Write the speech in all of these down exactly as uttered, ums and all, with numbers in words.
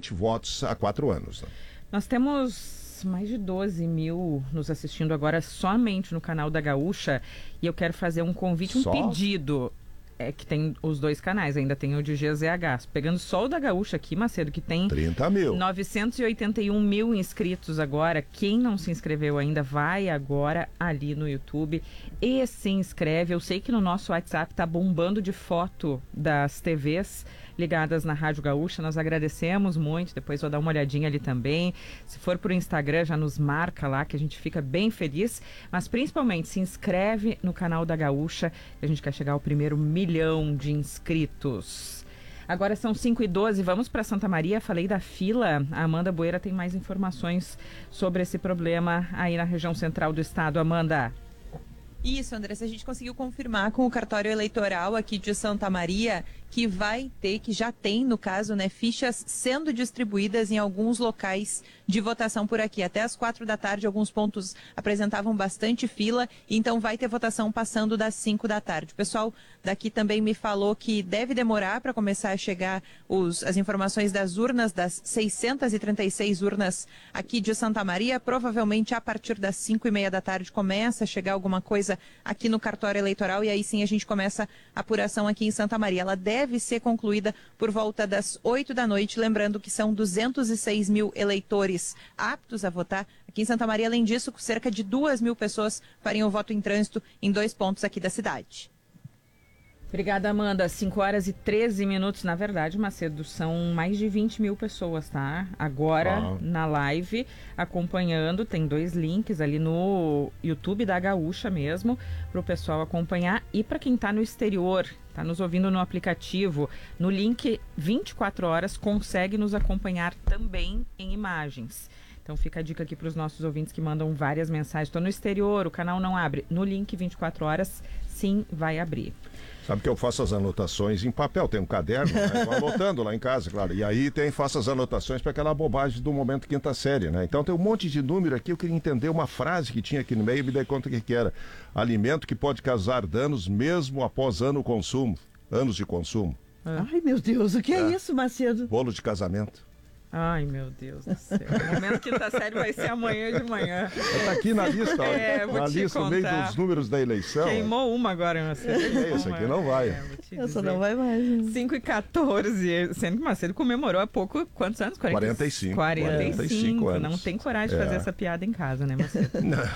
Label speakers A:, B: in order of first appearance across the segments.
A: vinte votos há quatro anos. Né?
B: Nós temos mais de doze mil nos assistindo agora somente no canal da Gaúcha, e eu quero fazer um convite, um
A: Só?
B: pedido. É que tem os dois canais, ainda tem o de G Z H. Pegando só o da Gaúcha aqui, Macedo, que tem
A: trinta mil.
B: novecentos e oitenta e um mil inscritos agora. Quem não se inscreveu ainda, vai agora ali no YouTube e se inscreve. Eu sei que no nosso WhatsApp tá bombando de foto das T Vs ligadas na Rádio Gaúcha. Nós agradecemos muito. Depois vou dar uma olhadinha ali também. Se for pro Instagram, já nos marca lá, que a gente fica bem feliz. Mas principalmente, se inscreve no canal da Gaúcha, que a gente quer chegar ao primeiro milhão de inscritos. Agora são cinco e doze, vamos para Santa Maria. Falei da fila. A Amanda Boeira tem mais informações sobre esse problema aí na região central do estado. Amanda.
C: Isso, Andressa, a gente conseguiu confirmar com o cartório eleitoral aqui de Santa Maria que vai ter, que já tem, no caso, né, fichas sendo distribuídas em alguns locais de votação por aqui. Até as quatro da tarde, alguns pontos apresentavam bastante fila, então vai ter votação passando das cinco da tarde. O pessoal daqui também me falou que deve demorar para começar a chegar os, as informações das urnas, das seiscentas e trinta e seis urnas aqui de Santa Maria. Provavelmente a partir das cinco e meia da tarde começa a chegar alguma coisa aqui no cartório eleitoral, e aí sim a gente começa a apuração aqui em Santa Maria. Ela deve ser concluída por volta das oito da noite, lembrando que são duzentos e seis mil eleitores aptos a votar aqui em Santa Maria. Além disso, cerca de duas mil pessoas fariam o voto em trânsito em dois pontos aqui da cidade.
B: Obrigada, Amanda. cinco horas e treze minutos. Na verdade, Macedo, são mais de vinte mil pessoas, tá? Agora, ah. na live, acompanhando. Tem dois links ali no YouTube da Gaúcha mesmo, para o pessoal acompanhar. E para quem está no exterior, está nos ouvindo no aplicativo, no link vinte e quatro horas, consegue nos acompanhar também em imagens. Então fica a dica aqui para os nossos ouvintes que mandam várias mensagens. Estou no exterior, o canal não abre. No link vinte e quatro horas, sim, vai abrir.
A: Sabe que eu faço as anotações em papel, tem um caderno, né? Tô anotando lá em casa, claro. E aí tem, faço as anotações para aquela bobagem do momento quinta série, né? Então tem um monte de número aqui, eu queria entender uma frase que tinha aqui no meio e me dei conta que, que era: alimento que pode causar danos mesmo após ano consumo, anos de consumo.
D: É. Ai, meu Deus, o que é, é isso, Macedo?
A: Bolo de casamento.
B: Ai, meu Deus do céu. O momento quinta série vai ser amanhã de manhã.
A: Está aqui na lista, olha. É, na lista, no meio dos números da eleição.
B: Queimou uma agora, Macedo.
A: É, esse aqui não vai.
D: É, Essa não vai mais. Né?
B: cinco e quatorze, sendo que Macedo comemorou há pouco, quantos anos?
A: quarenta e cinco.
B: quarenta e cinco
A: anos.
B: Não tem coragem de
A: é.
B: fazer essa piada em casa, né, Macedo?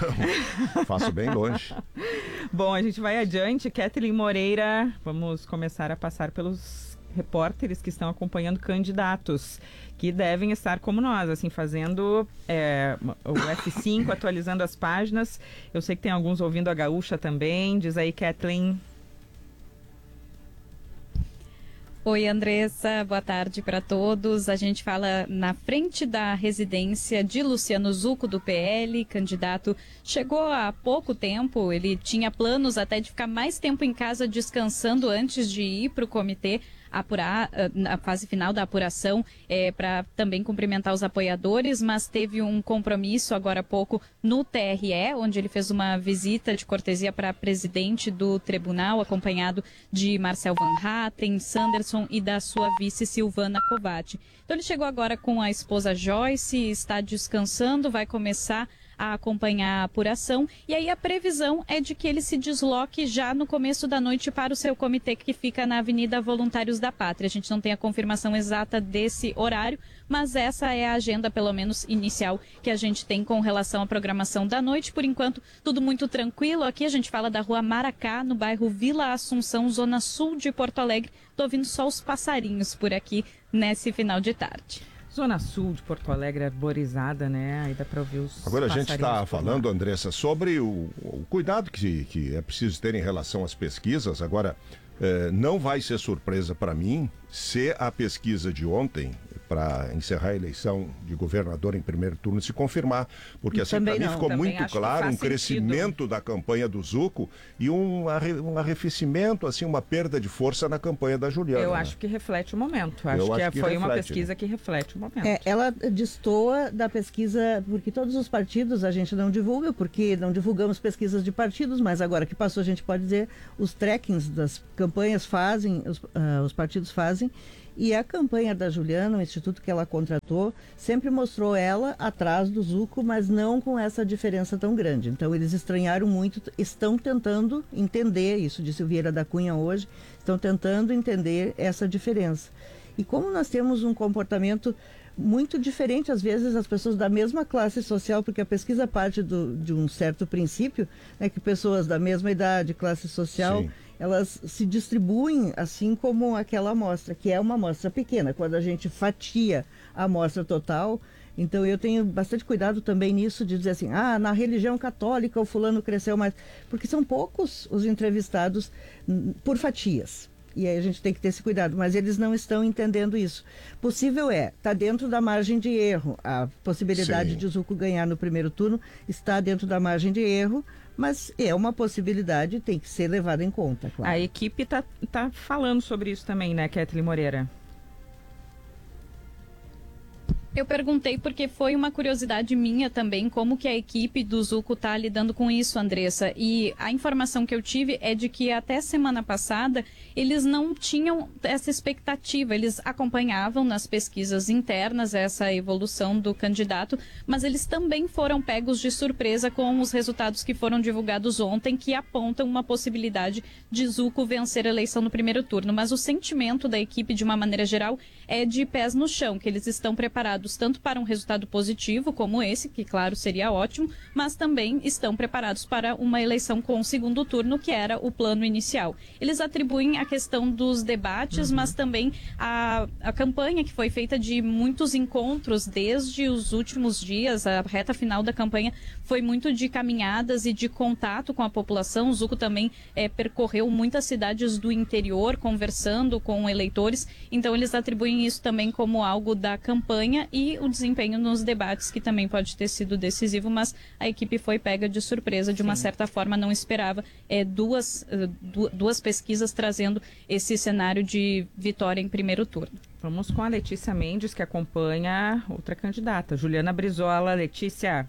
A: Não, faço bem longe.
B: Bom, a gente vai adiante. Kathleen Moreira, vamos começar a passar pelos repórteres que estão acompanhando candidatos que devem estar como nós, assim, fazendo é, o F cinco, atualizando as páginas. Eu sei que tem alguns ouvindo a Gaúcha também. Diz aí, Kathleen.
E: Oi, Andressa, boa tarde para todos. A gente fala na frente da residência de Luciano Zucco, do P L, candidato. Chegou há pouco tempo, ele tinha planos até de ficar mais tempo em casa descansando antes de ir para o comitê apurar, na fase final da apuração, é, para também cumprimentar os apoiadores, mas teve um compromisso agora há pouco no T R E, onde ele fez uma visita de cortesia para presidente do tribunal, acompanhado de Marcel Van Hatten, Sanderson e da sua vice Silvana Covatti. Então ele chegou agora com a esposa Joyce, está descansando, vai começar a acompanhar a apuração, e aí a previsão é de que ele se desloque já no começo da noite para o seu comitê, que fica na Avenida Voluntários da Pátria. A gente não tem a confirmação exata desse horário, mas essa é a agenda, pelo menos inicial, que a gente tem com relação à programação da noite. Por enquanto, tudo muito tranquilo. Aqui a gente fala da Rua Maracá, no bairro Vila Assunção, zona sul de Porto Alegre. Tô ouvindo só os passarinhos por aqui nesse final de tarde.
B: Zona Sul de Porto Alegre, arborizada, né? Aí dá para ouvir os
A: Agora a gente está falando,
B: lá.
A: Andressa, sobre o, o cuidado que, que é preciso ter em relação às pesquisas. Agora, eh, não vai ser surpresa para mim se a pesquisa de ontem, para encerrar a eleição de governador em primeiro turno, se confirmar. Porque assim, para mim ficou também muito claro um crescimento sentido. da campanha do Zucco e um, um arrefecimento, assim, uma perda de força na campanha da Juliana.
B: Eu
A: né?
B: acho que reflete o momento. Acho,
A: Eu
B: que,
A: acho que
B: foi
A: reflete,
B: uma pesquisa
A: né?
B: que reflete o momento.
D: É, ela destoa da pesquisa, porque todos os partidos a gente não divulga, porque não divulgamos pesquisas de partidos, mas agora que passou a gente pode dizer, os trackings das campanhas fazem, os, uh, os partidos fazem, E a campanha da Juliana, o instituto que ela contratou, sempre mostrou ela atrás do Zuco, mas não com essa diferença tão grande. Então eles estranharam muito, estão tentando entender, isso disse o Vieira da Cunha hoje, estão tentando entender essa diferença. E como nós temos um comportamento muito diferente, às vezes, as pessoas da mesma classe social, porque a pesquisa parte do, de um certo princípio, né, que pessoas da mesma idade, classe social, sim, elas se distribuem assim como aquela amostra, que é uma amostra pequena. Quando a gente fatia a amostra total, então eu tenho bastante cuidado também nisso, de dizer assim, ah, na religião católica o fulano cresceu mais, porque são poucos os entrevistados por fatias. E aí a gente tem que ter esse cuidado, mas eles não estão entendendo isso. Possível é, está dentro da margem de erro. A possibilidade, sim, de Zuco ganhar no primeiro turno está dentro da margem de erro, mas é uma possibilidade, tem que ser levada em conta, claro.
B: A equipe está tá falando sobre isso também, né, Kathleen Moreira?
E: Eu perguntei porque foi uma curiosidade minha também, como que a equipe do Zuco está lidando com isso, Andressa. E a informação que eu tive é de que até semana passada eles não tinham essa expectativa. Eles acompanhavam nas pesquisas internas essa evolução do candidato, mas eles também foram pegos de surpresa com os resultados que foram divulgados ontem, que apontam uma possibilidade de Zuco vencer a eleição no primeiro turno. Mas o sentimento da equipe, de uma maneira geral, é de pés no chão, que eles estão preparados tanto para um resultado positivo como esse, que claro seria ótimo, mas também estão preparados para uma eleição com o segundo turno, que era o plano inicial. Eles atribuem a questão dos debates, uhum, mas também a, a campanha que foi feita de muitos encontros desde os últimos dias, a reta final da campanha foi muito de caminhadas e de contato com a população. O Zuco também é, percorreu muitas cidades do interior, conversando com eleitores, então eles atribuem isso também como algo da campanha e o desempenho nos debates, que também pode ter sido decisivo, mas a equipe foi pega de surpresa, de uma Sim. certa forma não esperava é, duas, duas pesquisas trazendo esse cenário de vitória em primeiro turno.
B: Vamos com a Letícia Mendes, que acompanha outra candidata, Juliana Brizola. Letícia.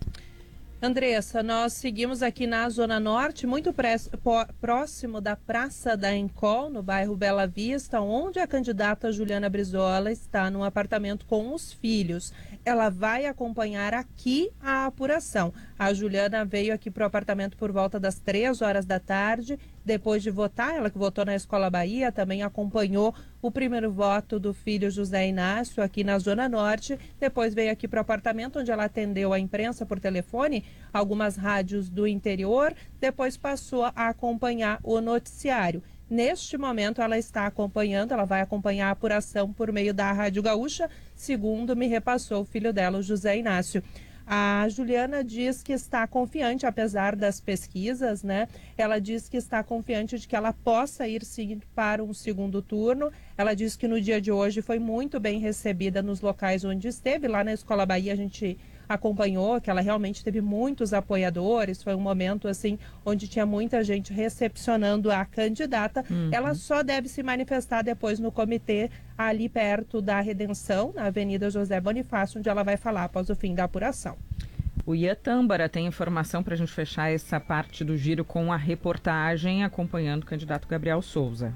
F: Andressa, nós seguimos aqui na Zona Norte, muito próximo da Praça da Encol, no bairro Bela Vista, onde a candidata Juliana Brizola está num apartamento com os filhos. Ela vai acompanhar aqui a apuração. A Juliana veio aqui para o apartamento por volta das três horas da tarde, depois de votar, ela que votou na Escola Bahia, também acompanhou o primeiro voto do filho José Inácio aqui na Zona Norte, depois veio aqui para o apartamento onde ela atendeu a imprensa por telefone, algumas rádios do interior, depois passou a acompanhar o noticiário. Neste momento ela está acompanhando, ela vai acompanhar a apuração por meio da Rádio Gaúcha, segundo me repassou o filho dela, o José Inácio. A Juliana diz que está confiante, apesar das pesquisas, né? Ela diz que está confiante de que ela possa ir sim para um segundo turno. Ela diz que no dia de hoje foi muito bem recebida nos locais onde esteve. Lá na Escola Bahia a gente acompanhou que ela realmente teve muitos apoiadores. Foi um momento assim onde tinha muita gente recepcionando a candidata. Uhum. Ela só deve se manifestar depois no comitê ali perto da Redenção, na Avenida José Bonifácio, onde ela vai falar após o fim da apuração.
B: O Ian Tâmbara tem informação para a gente fechar essa parte do giro com a reportagem acompanhando o candidato Gabriel Souza.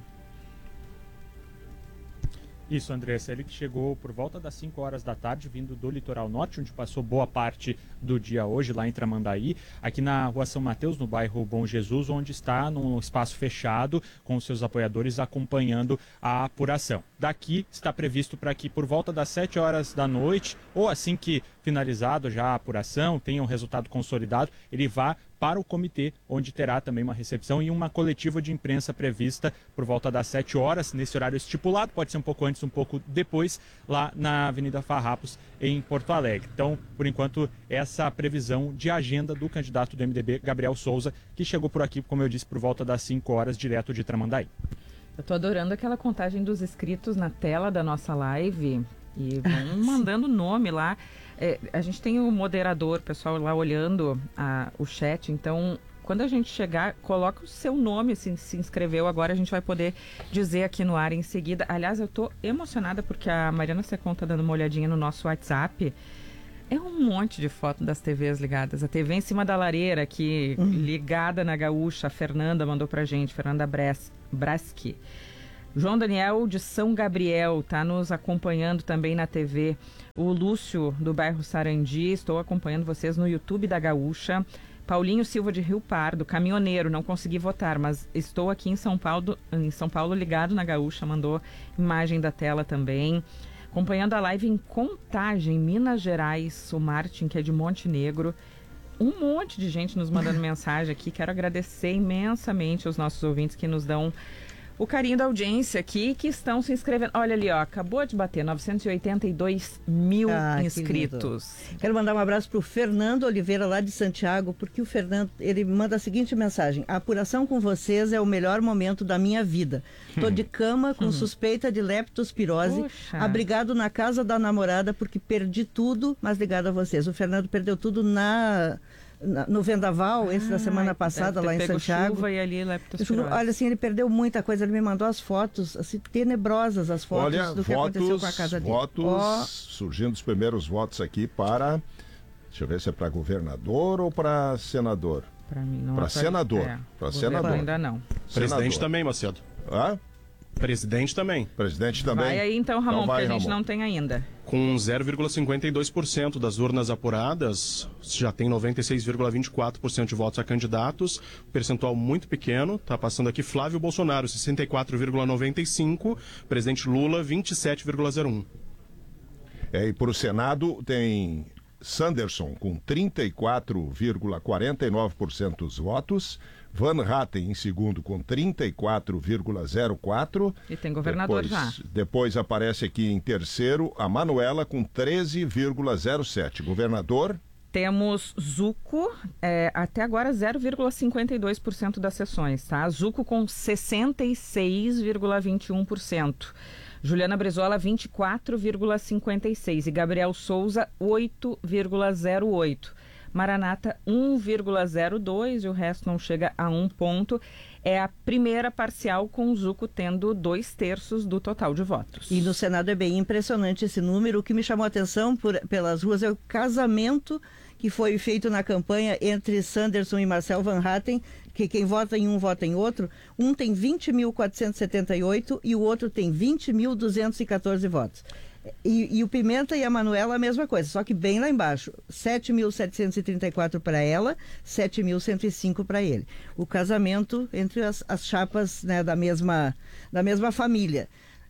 G: Isso, Andressa, ele que chegou por volta das cinco horas da tarde, vindo do Litoral Norte, onde passou boa parte do dia hoje, lá em Tramandaí, aqui na Rua São Mateus, no bairro Bom Jesus, onde está num espaço fechado, com os seus apoiadores acompanhando a apuração. Daqui está previsto para que por volta das sete horas da noite, ou assim que finalizado já a apuração, tenha um resultado consolidado, ele vá para o comitê, onde terá também uma recepção e uma coletiva de imprensa prevista por volta das sete horas, nesse horário estipulado, pode ser um pouco antes, um pouco depois, lá na Avenida Farrapos, em Porto Alegre. Então, por enquanto, essa previsão de agenda do candidato do M D B, Gabriel Souza, que chegou por aqui, como eu disse, por volta das cinco horas, direto de Tramandaí.
B: Eu tô adorando aquela contagem dos inscritos na tela da nossa live e vão mandando nome lá. É, a gente tem o moderador, o pessoal lá olhando a, o chat, então quando a gente chegar, coloca o seu nome, se, se inscreveu agora, a gente vai poder dizer aqui no ar em seguida. Aliás, eu tô emocionada porque a Mariana Secon tá dando uma olhadinha no nosso WhatsApp. É um monte de foto das T Vs ligadas. A T V em cima da lareira aqui, uhum. ligada na Gaúcha, a Fernanda mandou pra gente, Fernanda Bres, Breski. João Daniel de São Gabriel está nos acompanhando também na T V. O Lúcio do bairro Sarandi, estou acompanhando vocês no YouTube da Gaúcha. Paulinho Silva de Rio Pardo, caminhoneiro, não consegui votar, mas estou aqui em São Paulo, em São Paulo ligado na Gaúcha, mandou imagem da tela também. Acompanhando a live em Contagem, Minas Gerais, o Martin, que é de Montenegro. Um monte de gente nos mandando mensagem aqui. Quero agradecer imensamente aos nossos ouvintes que nos dão o carinho da audiência aqui, que estão se inscrevendo. Olha ali, ó, acabou de bater novecentos e oitenta e dois mil ah, inscritos.
D: Que Quero mandar um abraço para o Fernando Oliveira, lá de Santiago, porque o Fernando, ele manda a seguinte mensagem: a apuração com vocês é o melhor momento da minha vida. Tô de cama com suspeita de leptospirose, Puxa. abrigado na casa da namorada, porque perdi tudo, mas ligado a vocês. O Fernando perdeu tudo na... no vendaval, esse ah, da semana passada lá em Santiago.
B: Chuva e ali leptospirose.
D: Olha, assim, ele perdeu muita coisa. Ele me mandou as fotos, assim, tenebrosas as fotos
A: Olha,
D: do que
A: votos,
D: aconteceu com a casa dele.
A: Votos, oh. surgindo os primeiros votos aqui para, deixa eu ver se é para governador ou para senador.
B: Para mim não.
A: Para senador. É, para senador.
B: Ainda não.
H: Presidente
A: senador.
H: também, Macedo.
A: Hã?
H: Presidente também.
A: Presidente também.
B: Vai aí então, Ramon, então vai, porque a gente Ramon. não tem ainda.
H: Com zero vírgula cinquenta e dois por cento das urnas apuradas, já tem noventa e seis vírgula vinte e quatro por cento de votos a candidatos, percentual muito pequeno. Está passando aqui Flávio Bolsonaro, sessenta e quatro vírgula noventa e cinco por cento, presidente Lula, vinte e sete vírgula zero um por cento.
A: É, e para o Senado tem Sanderson com trinta e quatro vírgula quarenta e nove por cento dos votos, Van Hatten em segundo com trinta e quatro vírgula zero quatro por cento.
B: E tem governador
A: depois,
B: já.
A: Depois aparece aqui em terceiro a Manuela com treze vírgula zero sete por cento. Governador?
B: Temos Zuco, é, até agora zero vírgula cinquenta e dois por cento das sessões, tá? Zuco com sessenta e seis vírgula vinte e um por cento. Juliana Brizola, vinte e quatro vírgula cinquenta e seis por cento. E Gabriel Souza, oito vírgula zero oito por cento. Maranata, um vírgula zero dois por cento, e o resto não chega a um ponto. É a primeira parcial com o Zuco tendo dois terços do total de votos.
D: E no Senado é bem impressionante esse número. O que me chamou a atenção por, pelas ruas é o casamento que foi feito na campanha entre Sanderson e Marcel Van Hatten, que quem vota em um vota em outro. Um tem vinte mil quatrocentos e setenta e oito e o outro tem vinte mil duzentos e quatorze votos. E, e o Pimenta e a Manuela a mesma coisa, só que bem lá embaixo, sete mil setecentos e trinta e quatro para ela, sete mil cento e cinco para ele. O casamento entre as, as chapas, né, da mesma, da mesma família.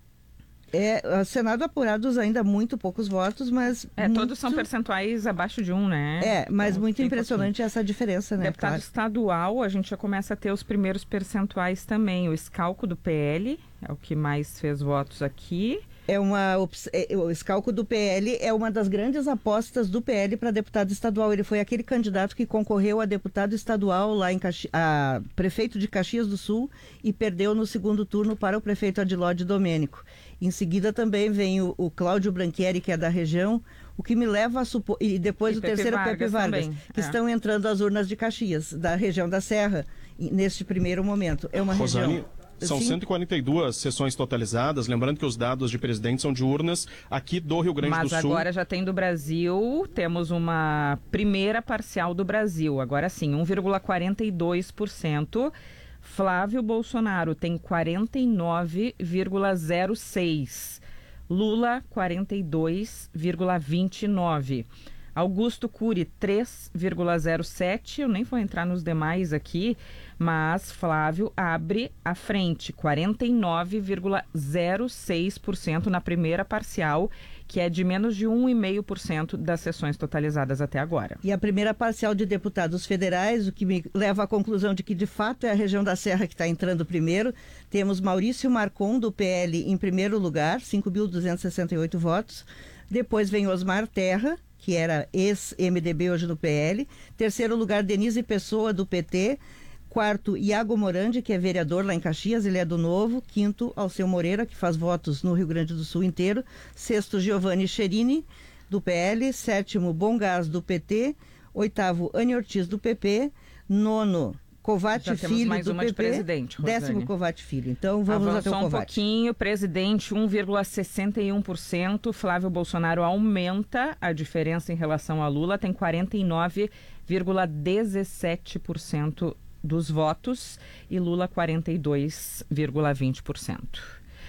D: É, Senado apurados ainda muito poucos votos, mas...
B: É,
D: muito...
B: todos são percentuais abaixo de um, né?
D: É, mas então, muito impressionante pouquinho. Essa diferença, né?
B: Deputado claro. Estadual, a gente já começa a ter os primeiros percentuais também. O Scalco do P L é o que mais fez votos aqui.
D: É uma, o Scalco do P L é uma das grandes apostas do P L para deputado estadual. Ele foi aquele candidato que concorreu a deputado estadual lá em Caxi... a prefeito de Caxias do Sul e perdeu no segundo turno para o prefeito Adilode Domênico. Em seguida também vem o, o Cláudio Branchieri, que é da região, o que me leva a supor... E depois e o Pepe terceiro Vargas Pepe Vargas, também. que é. estão entrando às urnas de Caxias, da região da Serra, neste primeiro momento. É uma
H: Rosane...
D: região...
H: São Sim. cento e quarenta e duas sessões totalizadas, lembrando que os dados de presidente são de urnas aqui do Rio Grande
B: Mas
H: do Sul.
B: Mas agora já tem do Brasil, temos uma primeira parcial do Brasil, agora sim, um vírgula quarenta e dois por cento. Flávio Bolsonaro tem quarenta e nove vírgula zero seis por cento. Lula, quarenta e dois vírgula vinte e nove por cento. Augusto Cury, três vírgula zero sete por cento. Eu nem vou entrar nos demais aqui, mas Flávio abre à frente, quarenta e nove vírgula zero seis por cento na primeira parcial, que é de menos de um vírgula cinco por cento das sessões totalizadas até agora.
D: E a primeira parcial de deputados federais, o que me leva à conclusão de que, de fato, é a região da Serra que está entrando primeiro. Temos Maurício Marcon, do P L, em primeiro lugar, cinco mil duzentos e sessenta e oito votos. Depois vem Osmar Terra, que era ex-M D B, hoje no P L. Terceiro lugar, Denise Pessoa, do P T. Quarto, Iago Morandi, que é vereador lá em Caxias, ele é do Novo. Quinto, Alceu Moreira, que faz votos no Rio Grande do Sul inteiro. Sexto, Giovanni Cherini, do P L. Sétimo, Bom Gás, do P T. Oitavo, Anne Ortiz, do P P. Nono, Covatti Filho,
B: mais
D: do
B: uma
D: P P.
B: De presidente, Rosane.
D: Décimo, Covatti Filho. Então, vamos
B: Avançou
D: até o Covatti.
B: um pouquinho, presidente, um vírgula sessenta e um por cento. Flávio Bolsonaro aumenta a diferença em relação a Lula, tem quarenta e nove vírgula dezessete por cento dos votos e Lula quarenta e dois vírgula vinte por cento.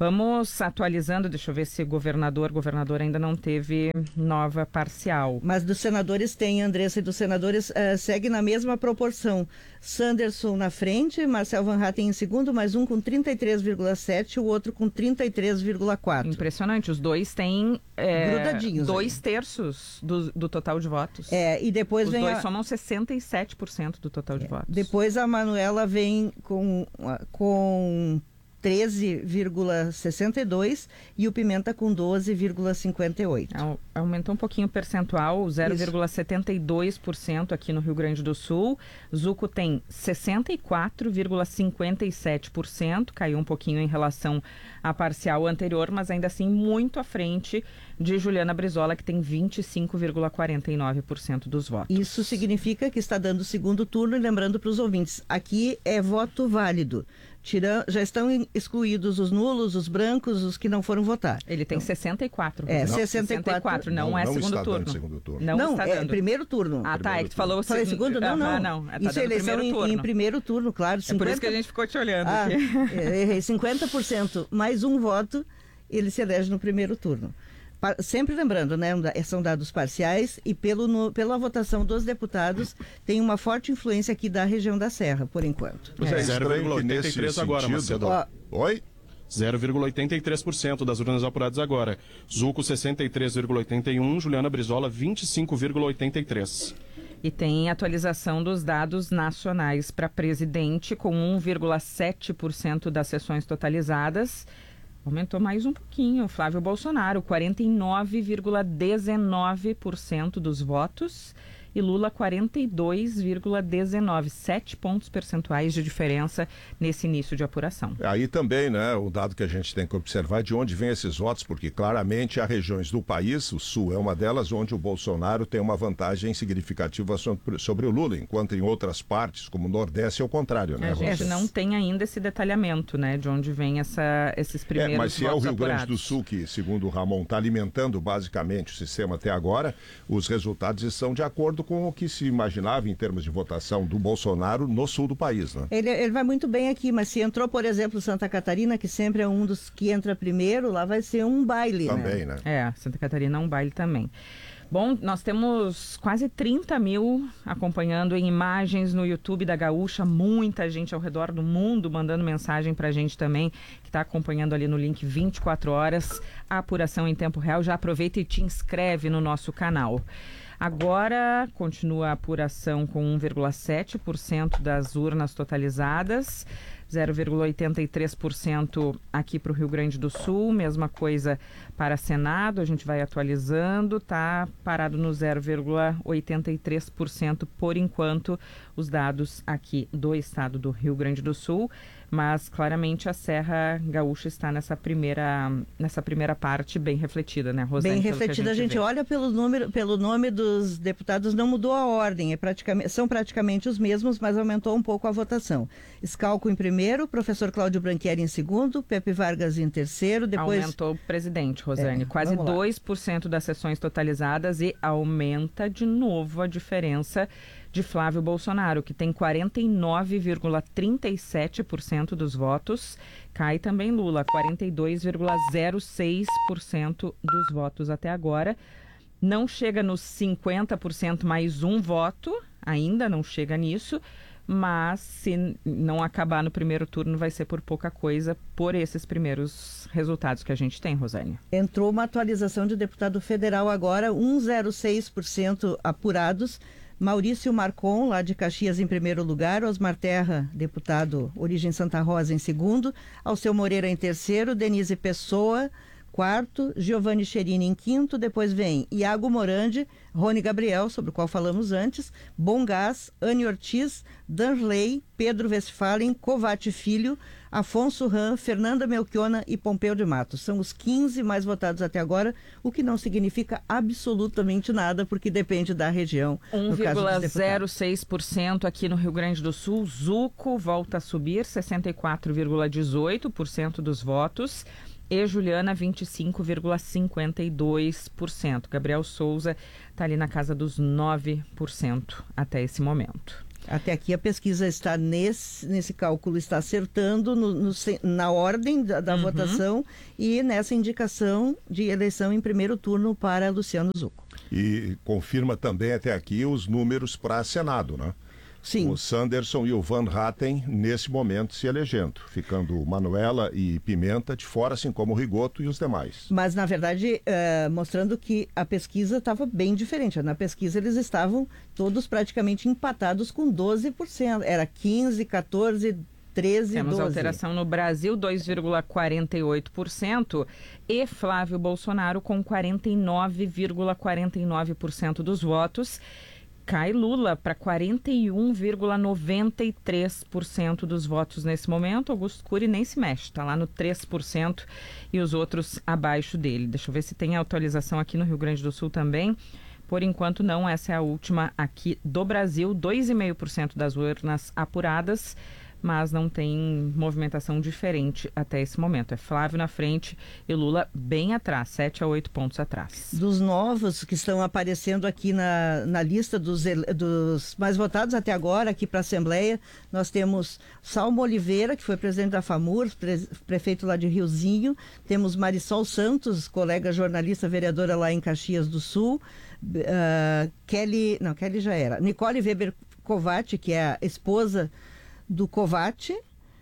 B: Vamos atualizando, deixa eu ver se governador, governador ainda não teve nova parcial.
D: Mas dos senadores tem, Andressa, e dos senadores uh, segue na mesma proporção. Sanderson na frente, Marcel Van Hatten em segundo, mais um com trinta e três vírgula sete, o outro com trinta e três vírgula quatro.
B: Impressionante, os dois têm é,
D: grudadinhos
B: dois
D: aí.
B: terços do, do total de votos.
D: É, e depois
B: os
D: vem
B: dois
D: a...
B: somam sessenta e sete por cento do total de
D: é.
B: votos.
D: Depois a Manuela vem com... com treze vírgula sessenta e dois e o Pimenta com doze vírgula cinquenta e oito.
B: Aumentou um pouquinho o percentual, zero vírgula setenta e dois por cento aqui no Rio Grande do Sul. Zuco tem sessenta e quatro vírgula cinquenta e sete por cento, caiu um pouquinho em relação à parcial anterior, mas ainda assim muito à frente de Juliana Brizola, que tem vinte e cinco vírgula quarenta e nove por cento dos votos.
D: Isso significa que está dando o segundo turno, e lembrando para os ouvintes, aqui é voto válido. Tira, já estão excluídos os nulos, os brancos, os que não foram votar.
B: Ele tem então, sessenta e quatro.
D: É,
B: não,
D: sessenta e quatro.
B: Não, não é
A: não
B: segundo,
A: está
B: turno.
A: Dando segundo turno.
B: Não,
D: não
B: está
D: é
B: dando.
D: primeiro turno.
B: Ah, tá, é que tu falou
D: Falei segundo? Não, não.
B: Ah, não. Tá
D: isso é eleição em, em primeiro turno, claro.
B: cinquenta... É por isso que a gente ficou te olhando
D: ah,
B: aqui.
D: Errei, cinquenta por cento mais um voto, ele se elege no primeiro turno. Sempre lembrando, né, são dados parciais e pelo, no, pela votação dos deputados tem uma forte influência aqui da região da Serra, por enquanto.
H: É, é zero vírgula oitenta e três agora, Macedo.
A: Ó, Oi?
H: zero vírgula oitenta e três por cento das urnas apuradas agora. Zuco sessenta e três vírgula oitenta e um, Juliana Brizola vinte e cinco vírgula oitenta e três.
B: E tem atualização dos dados nacionais para presidente, com um vírgula sete por cento das sessões totalizadas. Aumentou mais um pouquinho. Flávio Bolsonaro, quarenta e nove vírgula dezenove por cento dos votos. E Lula, quarenta e dois vírgula dezenove por cento. Sete pontos percentuais de diferença nesse início de apuração.
A: Aí também, né, o dado que a gente tem que observar é de onde vêm esses votos, porque claramente há regiões do país, o Sul é uma delas, onde o Bolsonaro tem uma vantagem significativa sobre, sobre o Lula, enquanto em outras partes, como o Nordeste, é o contrário, né?
B: A gente não tem ainda esse detalhamento, né, de onde vem essa, esses primeiros
A: é, mas se é o Rio
B: apurados.
A: Grande do Sul que, segundo o Ramon, está alimentando basicamente o sistema até agora, os resultados estão de acordo com o que se imaginava em termos de votação do Bolsonaro no sul do país, né?
D: Ele, ele vai muito bem aqui, mas se entrou, por exemplo, Santa Catarina, que sempre é um dos que entra primeiro, lá vai ser um baile,
A: também,
D: né?
A: né?
B: É, Santa Catarina é um baile também. Bom, nós temos quase trinta mil acompanhando em imagens no YouTube da Gaúcha, muita gente ao redor do mundo mandando mensagem pra gente também, que está acompanhando ali no link vinte e quatro horas, a apuração em tempo real. Já aproveita e te inscreve no nosso canal. Agora, continua a apuração com um vírgula sete por cento das urnas totalizadas, zero vírgula oitenta e três por cento aqui para o Rio Grande do Sul, mesma coisa para Senado, a gente vai atualizando, está parado no zero vírgula oitenta e três por cento por enquanto, os dados aqui do estado do Rio Grande do Sul, mas claramente a Serra Gaúcha está nessa primeira, nessa primeira parte bem refletida, né, Rosane?
D: Bem refletida, a gente, a gente olha pelo, número, pelo nome dos deputados, não mudou a ordem, é praticamente, são praticamente os mesmos, mas aumentou um pouco a votação. Scalco em primeiro, professor Cláudio Branchieri em segundo, Pepe Vargas em terceiro, depois...
B: Aumentou o presidente, Rosane,
D: é,
B: quase dois por cento das sessões totalizadas e aumenta de novo a diferença de Flávio Bolsonaro, que tem quarenta e nove vírgula trinta e sete por cento dos votos. Cai também Lula, quarenta e dois vírgula zero seis por cento dos votos até agora. Não chega nos cinquenta por cento mais um voto, ainda não chega nisso, mas se não acabar no primeiro turno vai ser por pouca coisa por esses primeiros resultados que a gente tem, Rosane.
D: Entrou uma atualização de deputado federal agora, cento e seis por cento apurados. Maurício Marcon, lá de Caxias, em primeiro lugar. Osmar Terra, deputado Origem Santa Rosa, em segundo. Alceu Moreira, em terceiro. Denise Pessoa, quarto. Giovanni Cherini, em quinto. Depois vem Iago Morandi, Rony Gabriel, sobre o qual falamos antes, Bom Gás, Anne Ortiz, Danley, Pedro Westphalen, Covate Filho, Afonso Ram, Fernanda Melchiona e Pompeu de Matos. São os quinze mais votados até agora, o que não significa absolutamente nada, porque depende da região.
B: um vírgula zero seis por cento aqui no Rio Grande do Sul. Zuco volta a subir, sessenta e quatro vírgula dezoito por cento dos votos. E Juliana, vinte e cinco vírgula cinquenta e dois por cento. Gabriel Souza está ali na casa dos nove por cento até esse momento.
D: Até aqui a pesquisa está nesse, nesse cálculo, está acertando no, no, na ordem da, da uhum. votação e nessa indicação de eleição em primeiro turno para Luciano Zucco.
A: E confirma também até aqui os números para Senado, né?
D: Sim.
A: O Sanderson e o Van Hatten, nesse momento, se elegendo, ficando Manuela e Pimenta de fora, assim como o Rigoto e os demais.
D: Mas, na verdade, uh, mostrando que a pesquisa estava bem diferente. Na pesquisa, eles estavam todos praticamente empatados com doze por cento. Era quinze, quatorze, treze,
B: Temos
D: doze.
B: alteração no Brasil, dois vírgula quarenta e oito por cento, e Flávio Bolsonaro com quarenta e nove vírgula quarenta e nove por cento dos votos. Cai Lula para quarenta e um vírgula noventa e três por cento dos votos nesse momento. Augusto Cury nem se mexe, está lá no três por cento e os outros abaixo dele. Deixa eu ver se tem atualização aqui no Rio Grande do Sul também. Por enquanto não, essa é a última aqui do Brasil. dois vírgula cinco por cento das urnas apuradas, mas não tem movimentação diferente até esse momento. É Flávio na frente e Lula bem atrás, sete a oito pontos atrás.
D: Dos novos que estão aparecendo aqui na, na lista dos, dos mais votados até agora, aqui para a Assembleia, nós temos Salmo Oliveira, que foi presidente da FAMUR, pre, prefeito lá de Riozinho. Temos Marisol Santos, colega jornalista, vereadora lá em Caxias do Sul. Uh, Kelly, não, Kelly já era. Nicole Weber Covatti, que é a esposa do Covatti,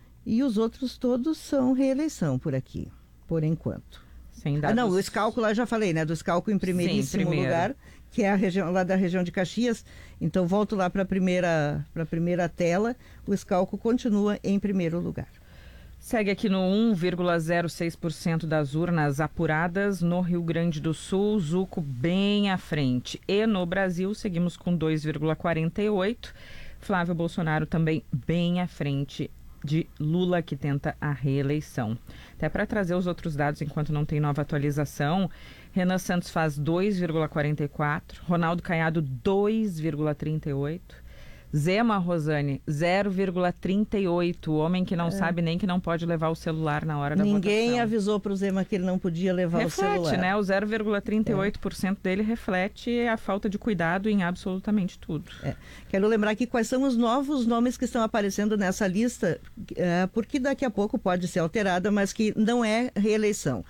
D: e os outros todos são reeleição por aqui, por enquanto.
B: Sem dados...
D: Ah, não, o Scalco lá já falei, né? Do Scalco em primeiríssimo Sim, lugar, que é a região lá da região de Caxias. Então volto lá para a primeira, para a primeira tela. O Scalco continua em primeiro lugar.
B: Segue aqui no um vírgula zero seis por cento das urnas apuradas no Rio Grande do Sul, Zucco bem à frente. E no Brasil seguimos com dois vírgula quarenta e oito por cento. Flávio Bolsonaro também bem à frente de Lula, que tenta a reeleição. Até para trazer os outros dados, enquanto não tem nova atualização, Renan Santos faz dois vírgula quarenta e quatro por cento, Ronaldo Caiado dois vírgula trinta e oito por cento, Zema Rosane zero vírgula trinta e oito por cento, o homem que não é. sabe nem que não pode levar o celular na hora da
D: Ninguém
B: votação.
D: Ninguém avisou para o Zema que ele não podia levar
B: reflete,
D: o celular.
B: Né? O zero vírgula trinta e oito por cento é. dele reflete a falta de cuidado em absolutamente tudo.
D: É. Quero lembrar aqui quais são os novos nomes que estão aparecendo nessa lista, é, porque daqui a pouco pode ser alterada, mas que não é reeleição.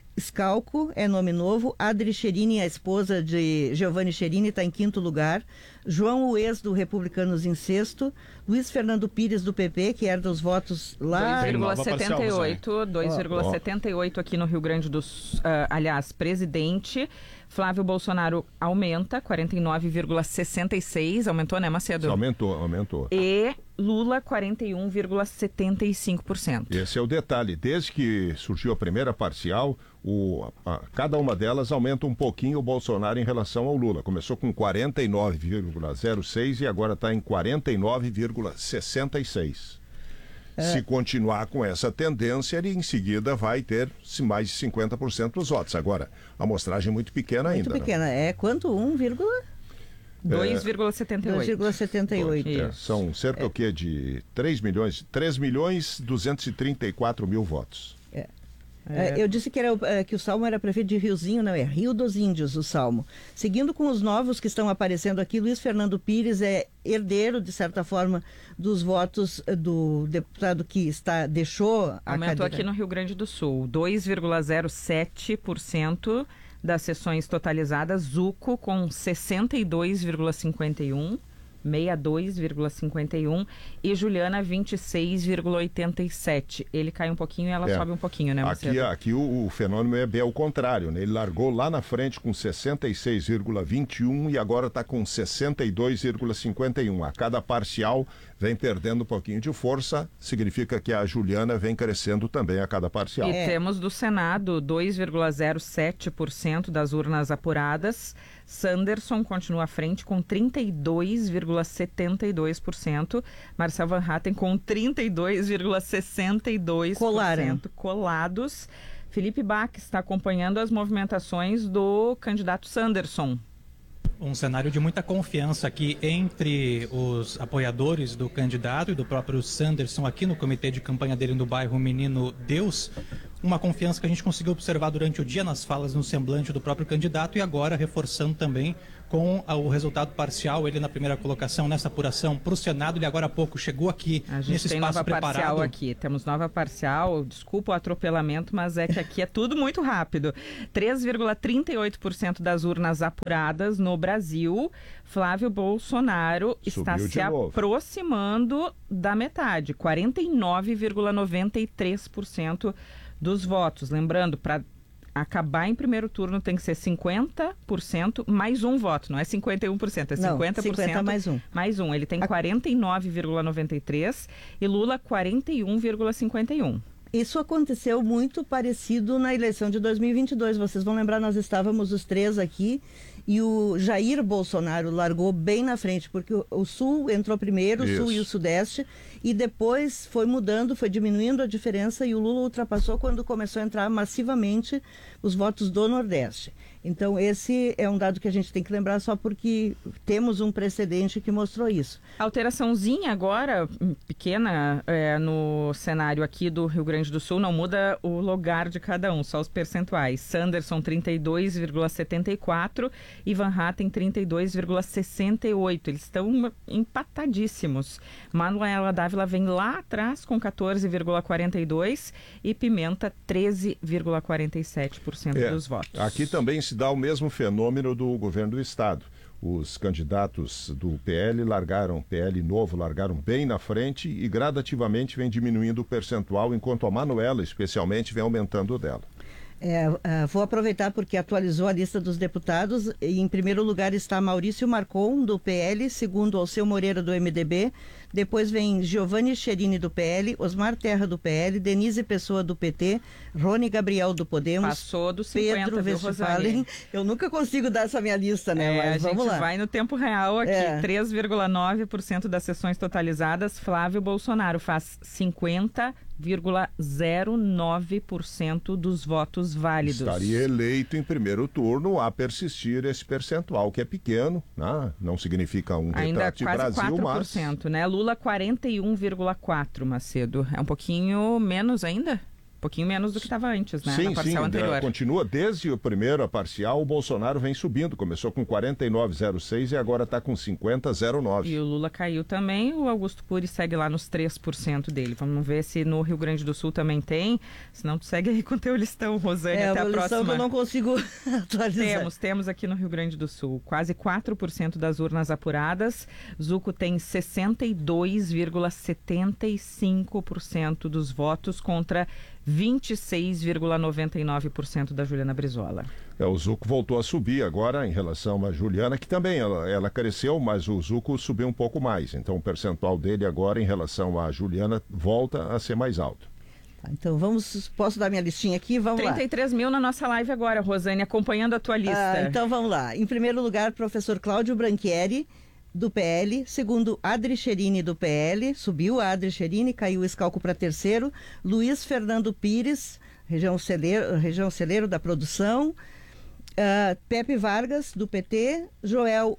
D: Scalco é nome novo, Adri Cherini, a esposa de Giovanni Cherini, está em quinto lugar, João Uez, do Republicanos, em sexto, Luiz Fernando Pires, do P P, que herda os votos lá...
B: dois vírgula setenta e oito, dois vírgula setenta e oito aqui no Rio Grande do Sul, uh, aliás, presidente. Flávio Bolsonaro aumenta, quarenta e nove vírgula sessenta e seis, aumentou, né, Macedo?
A: Aumentou, aumentou.
B: E Lula, quarenta e um vírgula setenta e cinco por cento.
A: Esse é o detalhe. Desde que surgiu a primeira parcial, o, a, cada uma delas aumenta um pouquinho o Bolsonaro em relação ao Lula. Começou com quarenta e nove vírgula zero seis e agora está em quarenta e nove vírgula sessenta e seis. É. Se continuar com essa tendência, ele em seguida vai ter mais de cinquenta por cento dos votos. Agora, a amostragem é muito pequena
D: muito
A: ainda.
D: Muito pequena. Né? É quanto? um,
B: dois vírgula setenta e oito.
D: dois vírgula setenta e oito.
A: É, são cerca é. o quê? De três milhões, três milhões duzentos e trinta e quatro mil votos.
D: É. É. Eu disse que, era, que o Salmo era prefeito de Riozinho, não, é Rio dos Índios, o Salmo. Seguindo com os novos que estão aparecendo aqui, Luiz Fernando Pires é herdeiro, de certa forma, dos votos do deputado que está, deixou a
B: Aumentou
D: cadeira.
B: Aqui no Rio Grande do Sul, dois vírgula zero sete por cento das sessões totalizadas, Zucco com sessenta e dois vírgula cinquenta e um por cento. sessenta e dois vírgula cinquenta e um e Juliana vinte e seis vírgula oitenta e sete. Ele cai um pouquinho e ela é. sobe um pouquinho, né,
A: Aqui, aqui o, o fenômeno é bem ao contrário, né? Ele largou lá na frente com sessenta e seis vírgula vinte e um e agora está com sessenta e dois vírgula cinquenta e um. A cada parcial vem perdendo um pouquinho de força, significa que a Juliana vem crescendo também a cada parcial.
B: E é. temos do Senado dois vírgula zero sete por cento das urnas apuradas. Sanderson continua à frente com trinta e dois vírgula setenta e dois por cento. Marcel Van Hatten com trinta e dois vírgula sessenta e dois por cento.
D: Colaram.
B: Colados. Felipe Bach está acompanhando as movimentações do candidato Sanderson.
I: Um cenário de muita confiança aqui entre os apoiadores do candidato e do próprio Sanderson aqui no comitê de campanha dele no bairro Menino Deus. Uma confiança que a gente conseguiu observar durante o dia nas falas no semblante do próprio candidato e agora reforçando também com o resultado parcial, ele na primeira colocação, nessa apuração para o Senado, ele agora há pouco chegou aqui
B: a gente
I: nesse
B: tem
I: espaço
B: nova
I: preparado.
B: Parcial aqui, temos nova parcial, desculpa o atropelamento, mas é que aqui é tudo muito rápido. três vírgula trinta e oito por cento das urnas apuradas no Brasil, Flávio Bolsonaro
A: Subiu
B: está se
A: novo.
B: aproximando da metade, quarenta e nove vírgula noventa e três por cento dos votos. Lembrando, para acabar em primeiro turno tem que ser cinquenta por cento mais um voto, não é cinquenta e um por cento, é
D: Não,
B: cinquenta por cento
D: cinquenta mais um.
B: mais um. Ele tem quarenta e nove vírgula noventa e três e Lula quarenta e um vírgula cinquenta e um.
D: Isso aconteceu muito parecido na eleição de dois mil e vinte e dois. Vocês vão lembrar, nós estávamos os três aqui e o Jair Bolsonaro largou bem na frente, porque o, o Sul entrou primeiro, o
A: Isso.
D: Sul e o Sudeste, e depois foi mudando, foi diminuindo a diferença e o Lula ultrapassou quando começou a entrar massivamente os votos do Nordeste. Então esse é um dado que a gente tem que lembrar só porque temos um precedente que mostrou isso.
B: Alteraçãozinha agora, pequena, é, no cenário aqui do Rio Grande do Sul, não muda o lugar de cada um, só os percentuais. Sanderson trinta e dois vírgula setenta e quatro e Van Hatten trinta e dois vírgula sessenta e oito. Eles estão empatadíssimos. Manuela Dávila vem lá atrás com quatorze vírgula quarenta e dois e Pimenta treze vírgula quarenta e sete por cento
A: É,
B: dos votos.
A: aqui também se dá o mesmo fenômeno do governo do estado. Os candidatos do P L largaram, P L novo, largaram bem na frente e gradativamente vem diminuindo o percentual, enquanto a Manuela, especialmente, vem aumentando o dela.
D: É, uh, vou aproveitar porque atualizou a lista dos deputados. E em primeiro lugar está Maurício Marcon, do P L, segundo Alceu Moreira, do M D B. Depois vem Giovanni Cherini, do P L, Osmar Terra, do P L, Denise Pessoa, do P T, Rony Gabriel, do Podemos.
B: Passou dos cinquenta,
D: Pedro
B: viu,
D: Westphalen. Eu nunca consigo dar essa minha lista, né?
B: É,
D: Mas
B: a
D: vamos
B: gente
D: lá.
B: vai no tempo real aqui.
D: É.
B: três vírgula nove por cento das sessões totalizadas, Flávio Bolsonaro faz cinquenta vírgula zero nove por cento dos votos válidos.
A: Estaria eleito em primeiro turno a persistir esse percentual, que é pequeno, né? Não significa um
B: Ainda
A: retrato de
B: quase
A: Brasil,
B: quatro por
A: mas...
B: cento, né? Lula quarenta e um vírgula quatro por cento, Macedo. É um pouquinho menos ainda? Um pouquinho menos do que estava antes, né?
A: Sim,
B: na parcial
A: sim,
B: anterior.
A: é, continua. Desde o primeiro, a parcial, o Bolsonaro vem subindo. Começou com quarenta e nove vírgula zero seis e agora está com cinquenta vírgula zero nove.
B: E o Lula caiu também, o Augusto Cury segue lá nos três por cento dele. Vamos ver se no Rio Grande do Sul também tem. Senão tu segue aí com o teu listão, Rosane,
D: É,
B: até a
D: a
B: próxima.
D: listão que eu não consigo atualizar.
B: Temos, temos aqui no Rio Grande do Sul quase quatro por cento das urnas apuradas. Zuco tem sessenta e dois vírgula setenta e cinco por cento dos votos contra vinte e seis vírgula noventa e nove por cento da Juliana Brizola.
A: É, o Zuco voltou a subir agora em relação à Juliana, que também ela, ela cresceu, mas o Zuco subiu um pouco mais. Então o percentual dele agora em relação à Juliana volta a ser mais alto.
D: Tá, então vamos, posso dar minha listinha aqui? Vamos lá.
B: trinta e três mil na nossa live agora, Rosane, acompanhando a tua lista.
D: Ah, então vamos lá. Em primeiro lugar, professor Cláudio Branchieri, do P L. Segundo, Adri Cherini, do P L. Subiu a Adri Cherini, caiu o Escalco para terceiro. Luiz Fernando Pires, região celeiro, região celeiro da produção. Uh, Pepe Vargas, do P T. Joel